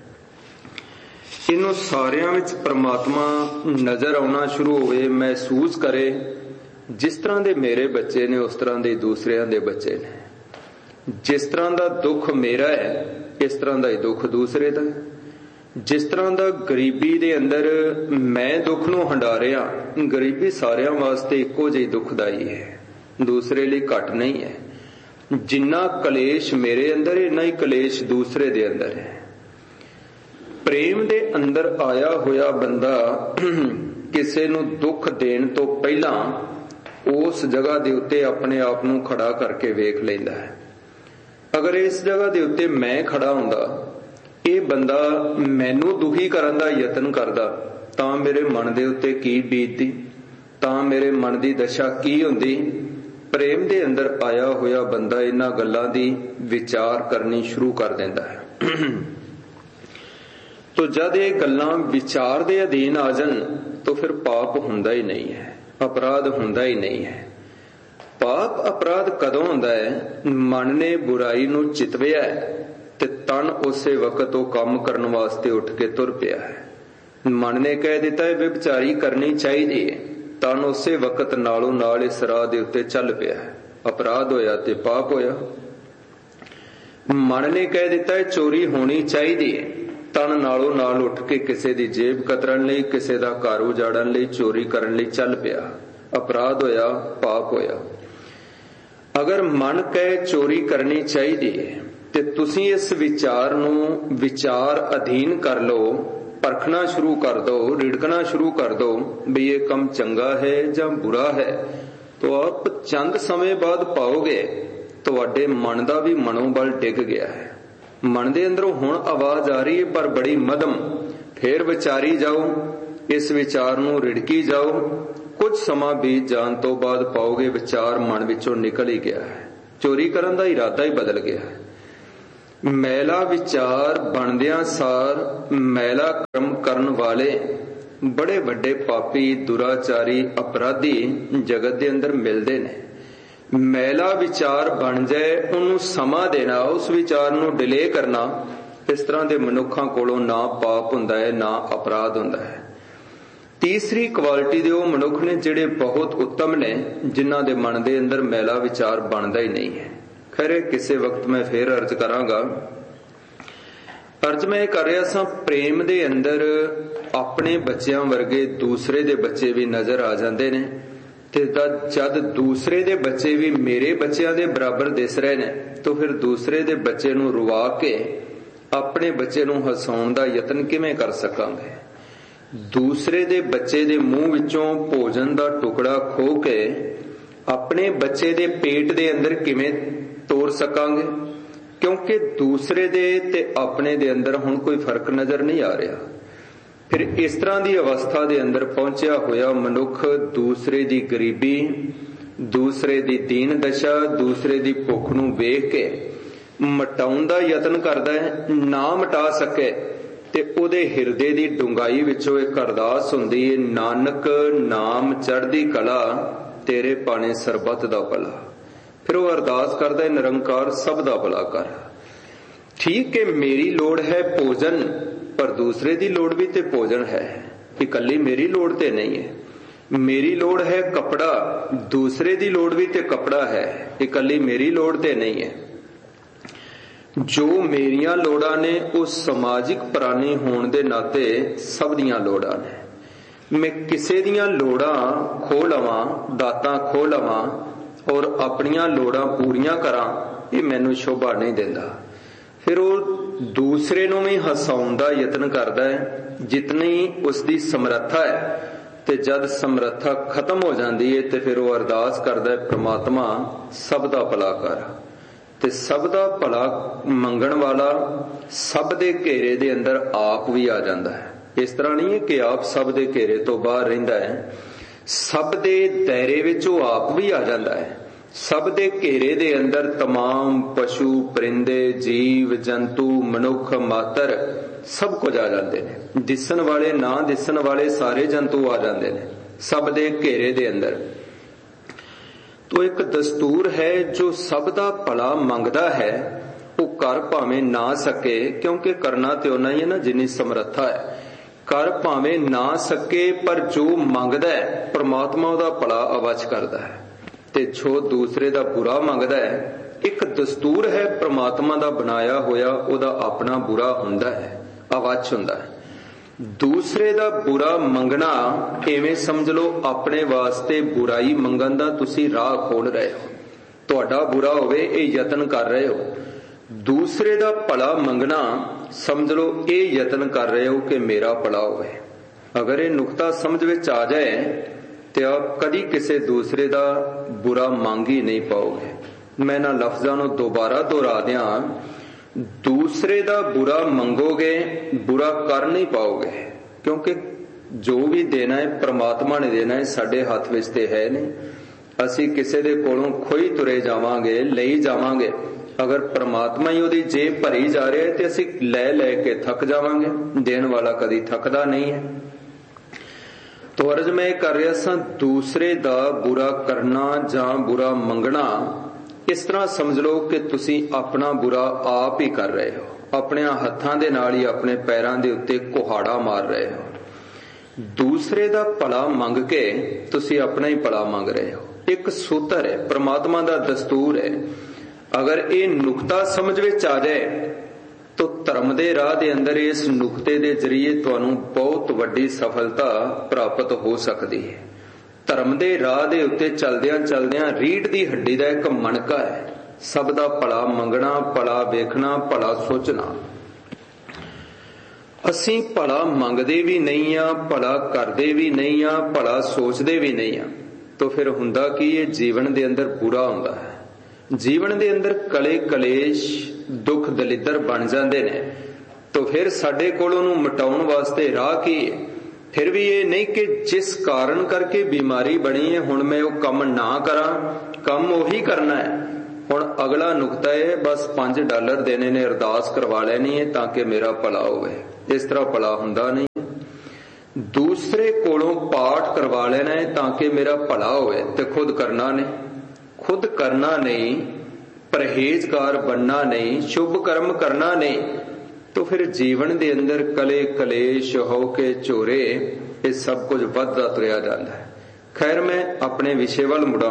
ਇਹਨੂੰ ਸਾਰਿਆਂ ਵਿੱਚ ਪ੍ਰਮਾਤਮਾ ਨਜ਼ਰ ਆਉਣਾ ਸ਼ੁਰੂ ਹੋਵੇ, ਮਹਿਸੂਸ ਕਰੇ ਜਿਸ ਤਰ੍ਹਾਂ ਦੇ ਮੇਰੇ ਬੱਚੇ ਨੇ ਉਸ ਤਰ੍ਹਾਂ ਦੇ ਦੂਸਰਿਆਂ ਦੇ ਬੱਚੇ ਨੇ। ਜਿਸ ਤਰ੍ਹਾਂ ਦਾ ਦੁੱਖ ਮੇਰਾ ਹੈ ਇਸ ਤਰ੍ਹਾਂ ਦਾ ਹੀ ਦੁੱਖ ਦੂਸਰੇ ਦਾ। ਜਿਸ ਤਰ੍ਹਾਂ ਦਾ ਗਰੀਬੀ ਦੇ ਅੰਦਰ ਮੈਂ ਦੁੱਖ ਨੂੰ ਹੰਢਾ ਰਿਹਾ, ਗਰੀਬੀ ਸਾਰਿਆਂ ਵਾਸਤੇ ਇੱਕੋ ਜਿਹੀ ਦੁੱਖਦਾਈ ਹੈ, ਦੂਸਰੇ ਲਈ ਘੱਟ ਨਹੀਂ ਹੈ। ਜਿੰਨਾ ਕਲੇਸ਼ ਮੇਰੇ ਅੰਦਰ ਇੰਨਾ ਹੀ ਕਲੇਸ਼ ਦੂਸਰੇ ਦੇ ਅੰਦਰ ਹੈ। ਪ੍ਰੇਮ ਦੇ ਅੰਦਰ ਆਇਆ ਹੋਇਆ ਬੰਦਾ ਕਿਸੇ ਨੂੰ ਦੁੱਖ ਦੇਣ ਤੋਂ ਪਹਿਲਾਂ ਉਸ ਜਗ੍ਹਾ ਦੇ ਉੱਤੇ ਆਪਣੇ ਆਪ ਨੂੰ ਖੜਾ ਕਰਕੇ ਵੇਖ ਲੈਂਦਾ ਹੈ। ਅਗਰ ਇਸ ਜਗ੍ਹਾ ਦੇ ਉੱਤੇ ਮੈਂ ਖੜਾ ਹੁੰਦਾ, ਇਹ ਬੰਦਾ ਮੈਨੂੰ ਦੁਖੀ ਕਰਨ ਦਾ ਯਤਨ ਕਰਦਾ ਤਾਂ ਮੇਰੇ ਮਨ ਦੇ ਉੱਤੇ ਕੀ ਬੀਤਦੀ, ਤਾਂ ਮੇਰੇ ਮਨ ਦੀ ਦਸ਼ਾ ਕੀ ਹੁੰਦੀ। ਪ੍ਰੇਮ ਦੇ ਅੰਦਰ ਆਇਆ ਹੋਇਆ ਬੰਦਾ ਇਹਨਾਂ ਗੱਲਾਂ ਦੀ ਵਿਚਾਰ ਕਰਨੀ ਸ਼ੁਰੂ ਕਰ ਦਿੰਦਾ ਹੈ। ਤੋ ਜਦ ਇਹ ਗੱਲਾਂ ਵਿਚਾਰ ਦੇ ਅਧੀਨ ਆ ਜਾਣ ਤਾਂ ਫਿਰ ਪਾਪ ਹੁੰਦਾ ਹੀ ਨਹੀਂ ਹੈ, ਅਪਰਾਧ ਹੁੰਦਾ ਹੀ ਨਹੀਂ ਹੈ। ਪਾਪ ਅਪਰਾਧ ਕਦੋਂ ਹੁੰਦਾ ਹੈ? ਮਨ ਨੇ ਬੁਰਾਈ ਨੂੰ ਚਿਤਵਿਆ ਤੇ ਤਨ ਉਸੇ ਵਕਤ ਉਹ ਕੰਮ ਕਰਨ ਵਾਸਤੇ ਉੱਠ ਕੇ ਤੁਰ ਪਿਆ ਹੈ। ਮਨ ਨੇ ਕਹਿ ਦਿੱਤਾ ਹੈ ਵਿਭਚਾਰੀ ਕਰਨੀ ਚਾਹੀਦੀ ਹੈ, ਤਨ ਉਸੇ ਵਕਤ ਨਾਲੋਂ ਨਾਲ ਇਸ ਰਾਹ ਦੇ ਉੱਤੇ ਚੱਲ ਪਿਆ ਹੈ। ਅਪਰਾਧ ਹੋਇਆ ਤੇ ਪਾਪ ਹੋਇਆ। ਮਨ ਨੇ ਕਹਿ ਦਿੱਤਾ ਹੈ ਚੋਰੀ ਹੋਣੀ ਚਾਹੀਦੀ ਹੈ, ਤਨ ਨਾਲੋਂ ਨਾਲ ਉੱਠ ਕੇ ਕਿਸੇ ਦੀ ਜੇਬ ਕਤਰਨ ਲਈ, ਕਿਸੇ ਦਾ ਘਰ ਉਜਾੜਨ ਲਈ, ਚੋਰੀ ਕਰਨ ਲਈ ਚੱਲ ਪਿਆ। ਅਪਰਾਧ ਹੋਇਆ, ਪਾਪ ਹੋਇਆ। ਅਗਰ ਮਨ ਕਹੇ ਚੋਰੀ ਕਰਨੀ ਚਾਹੀਦੀ ਹੈ ਤੇ ਤੁਸੀਂ ਇਸ ਵਿਚਾਰ ਨੂੰ ਵਿਚਾਰ ਅਧੀਨ ਕਰ ਲਓ, ਪਰਖਣਾ ਸ਼ੁਰੂ ਕਰ ਦਿਓ, ਰਿੜਕਣਾ ਸ਼ੁਰੂ ਕਰ ਦਿਓ ਵੀ ਇਹ ਕੰਮ ਚੰਗਾ ਹੈ ਜਾਂ ਬੁਰਾ ਹੈ, ਤਾਂ ਆਪ ਚੰਦ ਸਮੇਂ ਬਾਅਦ ਪਾਓਗੇ ਤੁਹਾਡੇ ਮਨ ਦਾ ਵੀ ਮਨੋਬਲ ਡਿੱਗ ਗਿਆ ਹੈ। ਮਨ ਦੇ ਅੰਦਰੋਂ ਹੁਣ ਆਵਾਜ਼ ਆ ਰਹੀ ਹੈ ਪਰ ਬੜੀ ਮੱਧਮ। ਫੇਰ ਵਿਚਾਰੀ ਜਾਓ, ਇਸ ਵਿਚਾਰ ਨੂੰ ਰਿੜਕੀ ਜਾਓ ਕੁਝ ਸਮਾਂ ਬੀਤ ਜਾਣ ਤੋਂ ਬਾਅਦ ਪਾਓਗੇ ਵਿਚਾਰ ਮਨ ਵਿੱਚੋਂ ਨਿਕਲ ਹੀ ਗਿਆ ਹੈ, ਚੋਰੀ ਕਰਨ ਦਾ ਇਰਾਦਾ ਹੀ ਬਦਲ ਗਿਆ ਹੈ। ਮੈਲਾ ਵਿਚਾਰ ਬਣਦਿਆਂ ਸਾਰ ਮੈਲਾ ਕਰਮ ਕਰਨ ਵਾਲੇ ਬੜੇ ਵੱਡੇ ਪਾਪੀ, ਦੁਰਾਚਾਰੀ, ਅਪਰਾਧੀ ਜਗਤ ਦੇ ਅੰਦਰ ਮਿਲਦੇ ਨੇ। ਮੈਲਾ ਵਿਚਾਰ ਬਣ ਜਾਏ, ਉਹਨੂੰ ਸਮਾਂ ਦੇਣਾ, ਉਸ ਵਿਚਾਰ ਨੂੰ ਡਿਲੇ ਕਰਨਾ, ਇਸ ਤਰ੍ਹਾਂ ਦੇ ਮਨੁੱਖਾਂ ਕੋਲੋਂ ਨਾ ਪਾਪ ਹੁੰਦਾ ਹੈ, ਨਾ ਅਪਰਾਧ ਹੁੰਦਾ ਹੈ। ਤੀਸਰੀ ਕੁਆਲਿਟੀ ਦੇ ਉਹ ਮਨੁੱਖ ਨੇ ਜਿਹੜੇ ਬਹੁਤ ਉੱਤਮ ਨੇ, ਜਿਨ੍ਹਾਂ ਦੇ ਮਨ ਦੇ ਅੰਦਰ ਮੈਲਾ ਵਿਚਾਰ ਬਣਦਾ ਹੀ ਨਹੀਂ ਹੈ। ਖੈਰ ਕਿਸੇ ਵਕਤ ਮੈਂ ਫੇਰ ਅਰਜ਼ ਕਰਾਂਗਾ। ਅਰਜ਼ ਮੈਂ ਕਰ ਰਿਹਾ ਸਾਂ, ਪ੍ਰੇਮ ਦੇ ਅੰਦਰ ਆਪਣੇ ਬੱਚਿਆਂ ਵਰਗੇ ਦੂਸਰੇ ਦੇ ਬੱਚੇ ਵੀ ਨਜ਼ਰ ਆ ਜਾਂਦੇ ਨੇ, ਤੇ ਜਦ ਦੂਸਰੇ ਦੇ ਬੱਚੇ ਵੀ ਮੇਰੇ ਬੱਚਿਆਂ ਦੇ ਬਰਾਬਰ ਦਿਸ ਰਹੇ ਨੇ, ਤਾਂ ਫਿਰ ਦੂਸਰੇ ਦੇ ਬੱਚੇ ਨੂੰ ਰੁਵਾ ਕੇ ਆਪਣੇ ਬੱਚੇ ਨੂੰ ਹਸਾਉਣ ਦਾ ਯਤਨ ਕਿਵੇਂ ਕਰ ਸਕਾਂਗੇ? ਦੂਸਰੇ ਦੇ ਬੱਚੇ ਦੇ ਮੂੰਹ ਵਿੱਚੋਂ ਭੋਜਨ ਦਾ ਟੁਕੜਾ ਖੋਹ ਕੇ ਆਪਣੇ ਬੱਚੇ ਦੇ ਪੇਟ ਦੇ ਅੰਦਰ ਕਿਵੇਂ ਤੋਰ ਸਕਾਂਗੇ? ਕਿਉਂਕਿ ਦੂਸਰੇ ਦੇ ਤੇ ਆਪਣੇ ਦੇ ਅੰਦਰ ਹੁਣ ਕੋਈ ਫਰਕ ਨਜ਼ਰ ਨਹੀਂ ਆ ਰਿਹਾ। ਫਿਰ ਇਸ ਤਰ੍ਹਾਂ ਦੀ ਅਵਸਥਾ ਦੇ ਅੰਦਰ ਪਹੁੰਚਿਆ ਹੋਇਆ ਮਨੁੱਖ ਦੂਸਰੇ ਦੀ ਗਰੀਬੀ, ਦੂਸਰੇ ਦੀ ਦੀਨ ਦਸ਼ਾ, ਦੂਸਰੇ ਦੀ ਭੁੱਖ ਨੂੰ ਵੇਖ ਕੇ ਮਿਟਾਉਣ ਦਾ ਯਤਨ ਕਰਦਾ ਹੈ। ਨਾ ਮਿਟਾ ਸਕੇ ਤੇ ਉਹਦੇ ਹਿਰਦੇ ਦੀ ਡੂੰਘਾਈ ਵਿੱਚੋਂ ਇੱਕ ਅਰਦਾਸ ਹੁੰਦੀ ਹੈ, ਨਾਨਕ ਨਾਮ ਚੜ੍ਹਦੀ ਕਲਾ ਤੇਰੇ ਪਾਣੇ ਸਰਬੱਤ ਦਾ ਭਲਾ। ਫਿਰ ਉਹ ਅਰਦਾਸ ਕਰਦਾ ਹੈ, ਨਿਰੰਕਾਰ ਸਭ ਦਾ ਭਲਾ ਕਰ। ਠੀਕ ਹੈ, ਮੇਰੀ ਲੋੜ ਹੈ ਭੋਜਨ, ਪਰ ਦੂਸਰੇ ਦੀ ਲੋੜ ਵੀ ਤੇ ਭੋਜਨ ਹੈ, ਇਕੱਲੀ ਮੇਰੀ ਲੋੜ ਤੇ ਨਹੀਂ ਹੈ। ਮੇਰੀ ਲੋੜ ਹੈ ਕੱਪੜਾ, ਦੂਸਰੇ ਦੀ ਲੋੜ ਵੀ ਤੇ ਕੱਪੜਾ ਹੈ, ਇਕੱਲੀ ਮੇਰੀ ਲੋੜ ਤੇ ਨਹੀਂ ਹੈ। ਜੋ ਮੇਰੀਆਂ ਲੋੜਾਂ ਨੇ ਉਹ ਸਮਾਜਿਕ ਪ੍ਰਾਣੀ ਹੋਣ ਦੇ ਨਾਤੇ ਸਭ ਦੀਆਂ ਲੋੜਾਂ ਨੇ। ਮੈਂ ਕਿਸੇ ਦੀਆਂ ਲੋੜਾਂ ਖੋਹ ਲਵਾਂ, ਦਾਤਾਂ ਖੋਹ ਲਵਾਂ ਔਰ ਆਪਣੀਆਂ ਲੋੜਾਂ ਪੂਰੀਆਂ ਕਰਾਂ, ਇਹ ਮੈਨੂੰ ਸ਼ੋਭਾ ਨਹੀਂ ਦਿੰਦਾ। ਫਿਰ ਉਹ ਦੂਸਰੇ ਨੂੰ ਵੀ ਹਸਾਉਣ ਦਾ ਯਤਨ ਕਰਦਾ ਹੈ ਜਿਤਨੀ ਉਸਦੀ ਸਮਰੱਥਾ ਹੈ, ਤੇ ਜਦ ਸਮਰੱਥਾ ਖਤਮ ਹੋ ਜਾਂਦੀ ਹੈ ਤੇ ਫਿਰ ਉਹ ਅਰਦਾਸ ਕਰਦਾ ਹੈ, ਪ੍ਰਮਾਤਮਾ ਸਭ ਦਾ ਭਲਾ ਕਰ। ਤੇ ਸਭ ਦਾ ਭਲਾ ਮੰਗਣ ਵਾਲਾ ਸਭ ਦੇ ਘੇਰੇ ਦੇ ਅੰਦਰ ਆਪ ਵੀ ਆ ਜਾਂਦਾ ਹੈ। ਇਸ ਤਰ੍ਹਾਂ ਨਹੀਂ ਹੈ ਕਿ ਆਪ ਸਭ ਦੇ ਘੇਰੇ ਤੋਂ ਬਾਹਰ ਰਹਿੰਦਾ ਹੈ, ਸਭ ਦੇ ਦਾਇਰੇ ਵਿੱਚ ਉਹ ਆਪ ਵੀ ਆ ਜਾਂਦਾ ਹੈ। ਸਭ ਦੇ ਘੇਰੇ ਦੇ ਅੰਦਰ तमाम ਪਸ਼ੂ, ਪਰਿੰਦੇ, ਜੀਵ ਜੰਤੂ, ਮਨੁੱਖ ਮਾਤਰ ਸਭ ਕੁਝ ਆ ਜਾਂਦੇ ਨੇ। ਦਿਸਣ ਵਾਲੇ, ਨਾ ਦਿਸਣ ਵਾਲੇ ਸਾਰੇ ਜੰਤੂ ਆ ਜਾਂਦੇ ਨੇ ਸਭ ਦੇ ਘੇਰੇ ਦੇ ਅੰਦਰ। ਤੋ ਇੱਕ ਦਸਤੂਰ ਹੈ, ਜੋ ਸਭ ਦਾ ਭਲਾ ਮੰਗਦਾ ਹੈ ਉਹ ਕਰ ਭਾਵੇਂ ਨਾ ਸਕੇ, ਕਿਉਂਕਿ ਕਰਨਾ ਤੇ ਉਹਨਾਂ ਹੀ ਹੈ ਨਾ ਜਿੰਨੀ ਸਮਰੱਥਾ ਹੈ। ਕਰ ਭਾਵੇਂ ਨਾ ਸਕੇ, ਪਰ ਜੋ ਮੰਗਦਾ ਹੈ ਪ੍ਰਮਾਤਮਾ ਉਹਦਾ ਭਲਾ ਅਵੱਚ ਕਰਦਾ ਹੈ। ਤੇ ਜੋ ਦੂਸਰੇ ਦਾ ਬੁਰਾ ਮੰਗਦਾ ਹੈ, ਇੱਕ ਦਸਤੂਰ ਹੈ ਪ੍ਰਮਾਤਮਾ ਦਾ ਬਣਾਇਆ ਹੋਇਆ, ਉਹਦਾ ਆਪਣਾ ਬੁਰਾ ਹੁੰਦਾ ਹੈ, ਅਵੱਚ ਹੁੰਦਾ ਹੈ। ਦੂਸਰੇ ਦਾ ਬੁਰਾ ਮੰਗਣਾ ਐਵੇਂ ਸਮਝ ਲਓ ਆਪਣੇ ਵਾਸਤੇ ਬੁਰਾਈ ਮੰਗਣ ਦਾ ਤੁਸੀਂ ਰਾਹ ਖੋਲ ਰਹੇ ਹੋ। ਤੁਹਾਡਾ ਬੁਰਾ ਹੋਵੇ ਇਹ ਯਤਨ ਕਰ ਰਹੇ ਹੋ। ਦੂਸਰੇ ਦਾ ਭਲਾ ਮੰਗਣਾ ਸਮਝ ਲਓ ਇਹ ਯਤਨ ਕਰ ਰਹੇ ਹੋ ਕਿ ਮੇਰਾ ਭਲਾ ਹੋਵੇ। ਅਗਰ ਇਹ ਨੁਕਤਾ ਸਮਝ ਵਿੱਚ ਆ ਜਾਏ ਤੇ ਆਪ ਕਦੀ ਕਿਸੇ ਦੂਸਰੇ ਦਾ ਬੁਰਾ ਮੰਗ ਹੀ ਨਹੀਂ ਪਾਓਗੇ। ਮੈਂ ਇਹਨਾਂ ਲਫ਼ਜ਼ਾਂ ਨੂੰ ਦੁਬਾਰਾ ਦੁਹਰਾ ਦਿਆਂ, ਦੂਸਰੇ ਦਾ ਬੁਰਾ ਮੰਗੋਗੇ, ਬੁਰਾ ਕਰ ਨਹੀਂ ਪਾਓਗੇ, ਕਿਉਂਕਿ ਜੋ ਵੀ ਦੇਣਾ ਹੈ ਪ੍ਰਮਾਤਮਾ ਨੇ ਦੇਣਾ ਹੈ, ਸਾਡੇ ਹੱਥ ਵਿੱਚ ਤੇ ਹੈ ਨਹੀਂ। ਅਸੀਂ ਕਿਸੇ ਦੇ ਕੋਲੋਂ ਖੋਈ ਤੁਰੇ ਜਾਵਾਂਗੇ, ਲਈ ਜਾਵਾਂਗੇ। ਅਗਰ ਪ੍ਰਮਾਤਮਾ ਹੀ ਉਹਦੀ ਜੇਬ ਭਰੀ ਜਾ ਰਿਹਾ ਹੈ ਤੇ ਅਸੀਂ ਲੈ ਲੈ ਕੇ ਥੱਕ ਜਾਵਾਂਗੇ। ਦੇਣ ਵਾਲਾ ਕਦੀ ਥੱਕਦਾ ਨਹੀਂ ਹੈ। ਤੋ ਅਰਜ਼ ਮੈਂ ਕਰ ਰਿਹਾ ਸਾਂ, ਦੂਸਰੇ ਦਾ ਬੁਰਾ ਕਰਨਾ ਜਾਂ ਬੁਰਾ ਮੰਗਣਾ ਇਸ ਤਰ੍ਹਾਂ ਸਮਝ ਲਓ ਕਿ ਤੁਸੀਂ ਆਪਣਾ ਬੁਰਾ ਆਪ ਹੀ ਕਰ ਰਹੇ ਹੋ। ਆਪਣੇ ਹੱਥਾਂ ਦੇ ਨਾਲ ਹੀ ਆਪਣੇ ਪੈਰਾਂ ਦੇ ਉੱਤੇ ਕੁਹਾੜਾ ਮਾਰ ਰਹੇ ਹੋ। ਦੂਸਰੇ ਦਾ ਭਲਾ ਮੰਗ ਕੇ ਤੁਸੀਂ ਆਪਣਾ ਹੀ ਭਲਾ ਮੰਗ ਰਹੇ ਹੋ। ਇੱਕ ਸੂਤਰ ਹੈ, ਪ੍ਰਮਾਤਮਾ ਦਾ ਦਸਤੂਰ ਹੈ। ਅਗਰ ਇਹ ਨੁਕਤਾ ਸਮਝ ਵਿੱਚ ਆ ਜਾਏ ਤਾਂ ਧਰਮ ਦੇ ਰਾਹ ਦੇ ਅੰਦਰ ਇਸ ਨੁਕਤੇ ਦੇ ਜ਼ਰੀਏ ਤੁਹਾਨੂੰ ਬਹੁਤ ਵੱਡੀ ਸਫਲਤਾ ਪ੍ਰਾਪਤ ਹੋ ਸਕਦੀ ਹੈ। ਧਰਮ ਦੇ ਰਾਹ ਦੇ ਉੱਤੇ ਚਲਦਿਆਂ ਚਲਦਿਆਂ ਰੀੜ੍ਹ ਦੀ ਹੱਡੀ ਦਾ ਇੱਕ ਮਣਕਾ ਹੈ, ਸਭ ਦਾ ਭਲਾ ਮੰਗਣਾ, ਭਲਾ ਵੇਖਣਾ, ਭਲਾ ਸੋਚਣਾ। ਅਸੀਂ ਭਲਾ ਮੰਗਦੇ ਵੀ ਨਹੀਂ ਆ, ਭਲਾ ਕਰਦੇ ਵੀ ਨਹੀਂ ਆ, ਭਲਾ ਸੋਚਦੇ ਵੀ ਨਹੀਂ ਆ, ਤਾਂ ਫਿਰ ਹੁੰਦਾ ਕੀ ਇਹ ਜੀਵਨ ਦੇ ਅੰਦਰ ਬੁਰਾ ਹੁੰਦਾ ਹੈ। ਜੀਵਨ ਦੇ ਅੰਦਰ ਕਲੇ ਕਲੇਸ਼, ਦੁੱਖ ਦਲਿੱਦਰ ਬਣ ਜਾਂਦੇ ਨੇ। ਤਾਂ ਫਿਰ ਸਾਡੇ ਕੋਲ ਉਹਨੂੰ ਮਿਟਾਉਣ ਵਾਸਤੇ ਰਾਹ ਕੀ ਹੈ? फिर भी ये नहीं कि जिस कारण करके बीमारी बनी है हुण मैं वो कम ना करा, कम वही करना है। हुण अगला नुकता है बस $5 देने ने, अरदास करवा लेनी है ताकि मेरा भला होवे। इस तरह भला हुंदा नहीं। दूसरे कोलों पाठ करवा लेना है ताकि मेरा भला होवे, ते खुद करना नहीं। खुद करना नहीं, परहेजगार बनना नहीं, शुभ कर्म करना नहीं, तो फिर जीवन दे अंदर कले कलेश हो के झोरे ये सब कुछ वधदा तुरिया जांदा है। खैर मैं अपने विषय वल मुड़ा।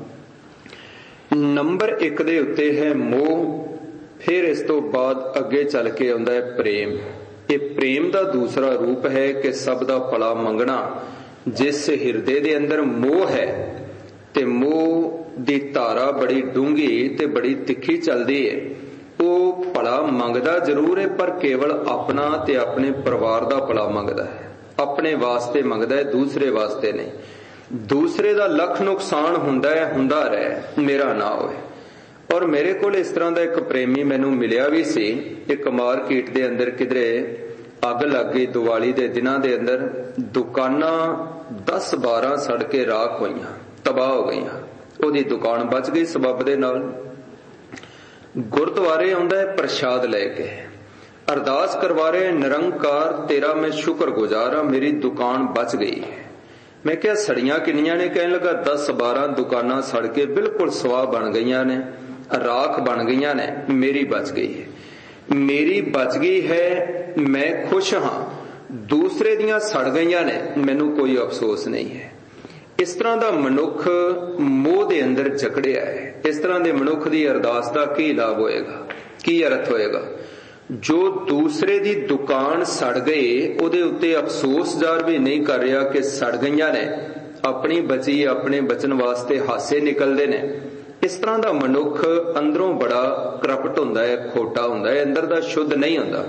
नंबर 1 दे उत्ते है मोह, फिर इस तो बाद अगे चल के आउंदा है प्रेम। ये प्रेम दा दूसरा रूप है कि सब दा भला मंगना। जिस हिरदे दे अंदर मोह है ते मोह दी धारा बड़ी डूंगी ते बड़ी तिखी चलदी है, वो भला मंगदा जरूर है पर केवल अपना ते अपने परिवार दा भला मंगदा है। अपने वास्ते मंगदा है, दूसरे वास्ते नहीं। दूसरे दा लख नुकसान हुंदा है, हुंदा रहे, मेरा ना होए। और मेरे को इस तरह का एक प्रेमी मैनू मिलिया भी सी। एक मार्केट दे अंदर किधरे अग लग गई दिवाली दे दिनां दे अंदर, दुकानां 10-12 सड़ के राख होईयां, तबाह हो गईयां। ओदी दुकान बच गई सबब दे नाल। गुरुद्वारे आउंदा है प्रसाद लेके, अरदास करवा रहे, निरंकार तेरा मैं शुक्रगुजार हां, मेरी दुकान बच गई। मैं क्या सड़ियां किन्नियां ने? कहने लगा 10-12 दुकानां सड़ के बिल्कुल स्वाह बन गईयां ने, राख बन गईयां ने, मेरी बच गई है। मेरी बच गई है, मैं खुश हां। दूसरे दियां सड़ गईयां ने, मैनू कोई अफसोस नहीं है। इस तरह का मनुख मोह दे अंदर जकड़िया है। इस तरह के मनुख की अरदास का की लाभ होएगा, की अर्थ होएगा? जो दूसरे दी दुकान सड़ गई ओदे उत्ते अफसोस जार भी नहीं कर रहा कि सड़ गईयां ने, अपनी बची अपने बचन वास्ते हासे निकलते ने। इस तरह का मनुख अंदरों बड़ा करप्ट हुंदा है, खोटा हुंदा है, अंदर दा शुद्ध नहीं हुंदा।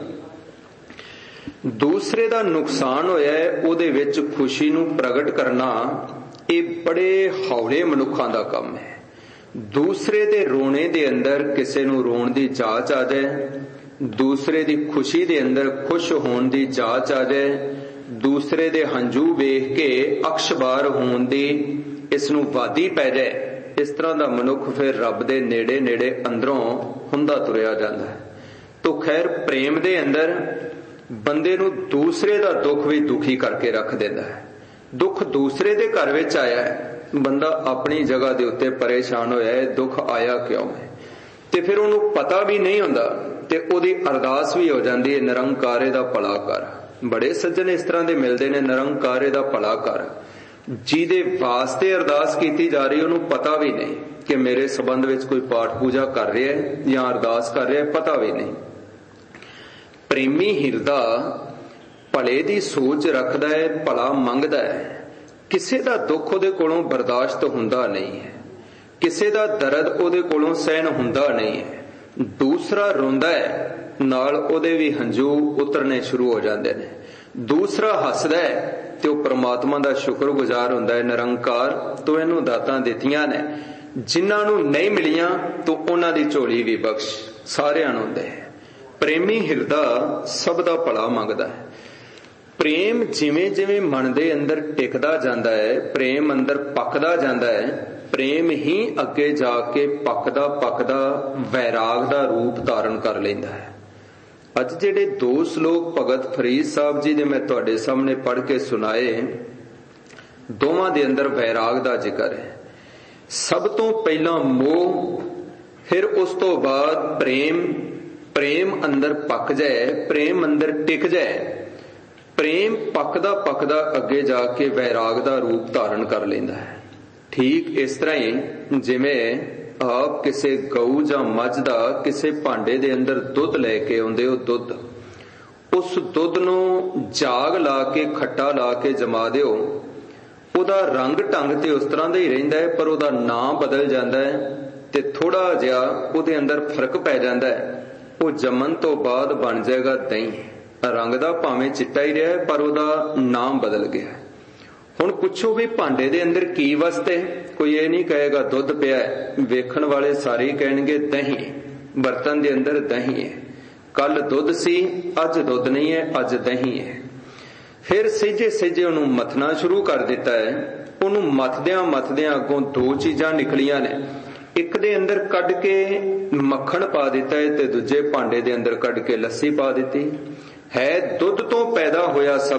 दूसरे दा नुकसान होया है ओदे विच खुशी नूं प्रगट करना, ये बड़े हौले मनुखां दा काम है। दूसरे दे रोने दे अंदर किसे नूं रोण दी जाच आ जाए, दूसरे दी खुशी दे अंदर खुश होण दी जाच आ जाए, दूसरे दे हंझू वेख के अक्षबार होण दी इस नूं वादी पै जाए, इस तरह का मनुख फिर रब दे नेड़े नेड़े अंदरों हुंदा तुरिया जांदा है। तो खैर प्रेम दे अंदर बंदे नूं दूसरे दा दुख भी दुखी करके रख देंदा है। दुख दूसरे दे घर विच आया है, बंदा अपनी जगह दे उत्ते परेशान होया है, दुख आया क्यों है, ते फिर उन्होंने पता भी नहीं हुंदा ते ओदी अरदास भी हो जाती है, निरंकारे दा भला कर। बड़े सज्जन इस तरह के मिलते हैं, निरंकारे दा भला कर, जिहदे वास्ते अरदास की जा रही उन्होंने पता भी नहीं कि मेरे संबंध में कोई पाठ पूजा कर रहा है या अरदास कर रहा है, पता भी नहीं। प्रेमी हिरदा भले दी सोच रखदा है, भला मंगदा है, किसे दा दुख उहदे कोलों बर्दाश्त हुंदा नहीं है, किसे दा दर्द उहदे कोलों सहन हुंदा नहीं है। दूसरा रोंदा है नाल उहदे भी हंझू उतरने शुरू हो जाते हैं। दूसरा हसदा है ते वो परमात्मा दा शुक्रगुजार हुंदा है, निरंकार तो इनू दातां दित्तियां ने, जिन्हां नूं नहीं मिलियां तो उन्हां दी झोली भी बख्श, सारियां नूं दे। प्रेमी हिरदा सब दा भला मंगदा है। प्रेम जिवें जिवें मन दे अंदर टिकदा जांदा है, प्रेम अंदर पकदा जांदा है, प्रेम ही अगे जाके पकदा पकदा वैराग दा रूप धारण कर लैंदा है। अज जेडे 2 श्लोक भगत फरीद साहब जी ने मैं तुहाडे सामने पढ़ के सुनाए, दोवां दे अंदर वैराग दा जिक्र है। सब तो पहला मोह, फिर उस तो बाद प्रेम। प्रेम अंदर पक जाए, प्रेम अंदर टिक जाए, प्रेम पकदा पकदा अगे जाके वैराग दा रूप धारण कर लैंदा है। ठीक इस तरह ही जिवें आप किसी गऊ जां मझ दा किसी भांडे दे अंदर दुध लैके आउंदे हो, दुध, उस दुध नूं जाग ला के खट्टा ला के जमा दिओ, उहदा रंग ढंग ते उस तरह दा ही रहिंदा है, पर उहदा नाम बदल जांदा है ते थोड़ा जिहा उहदे अंदर फर्क पै जांदा है। वो जमन तो बाद बन जाएगा दही, रंग दा भावें चिट्टा ही रहा है पर उहदा नाम बदल गया। हुण पुछो भी भांडे दे अंदर की वसते, कोई ये नहीं कहेगा दुध पिया है, वेखण वाले सारे कहणगे दही, बर्तन दे अंदर दही है, कल दुध सी अज दुध नहीं है, अज दही है। ਫਿਰ ਸਹਿਜੇ ਸਹਿਜੇ ਉਹਨੂੰ ਮਥਣਾ ਸ਼ੁਰੂ ਕਰ ਦਿੱਤਾ ਹੈ। ਉਹਨੂੰ ਮਥਦਿਆਂ ਮਥਦਿਆਂ ਅੱਗੋਂ ਦੋ ਚੀਜ਼ਾਂ ਨਿਕਲੀਆਂ ਨੇ। ਇੱਕ ਦੇ ਅੰਦਰ ਕੱਢ ਕੇ ਮੱਖਣ ਪਾ ਦਿੱਤਾ ਹੈ ਤੇ ਦੂਜੇ ਭਾਂਡੇ ਦੇ ਅੰਦਰ ਕੱਢ ਕੇ ਲੱਸੀ ਪਾ ਦਿੱਤੀ ਹੈ। ਦੁੱਧ ਤੋਂ ਪੈਦਾ ਹੋਇਆ ਸਭ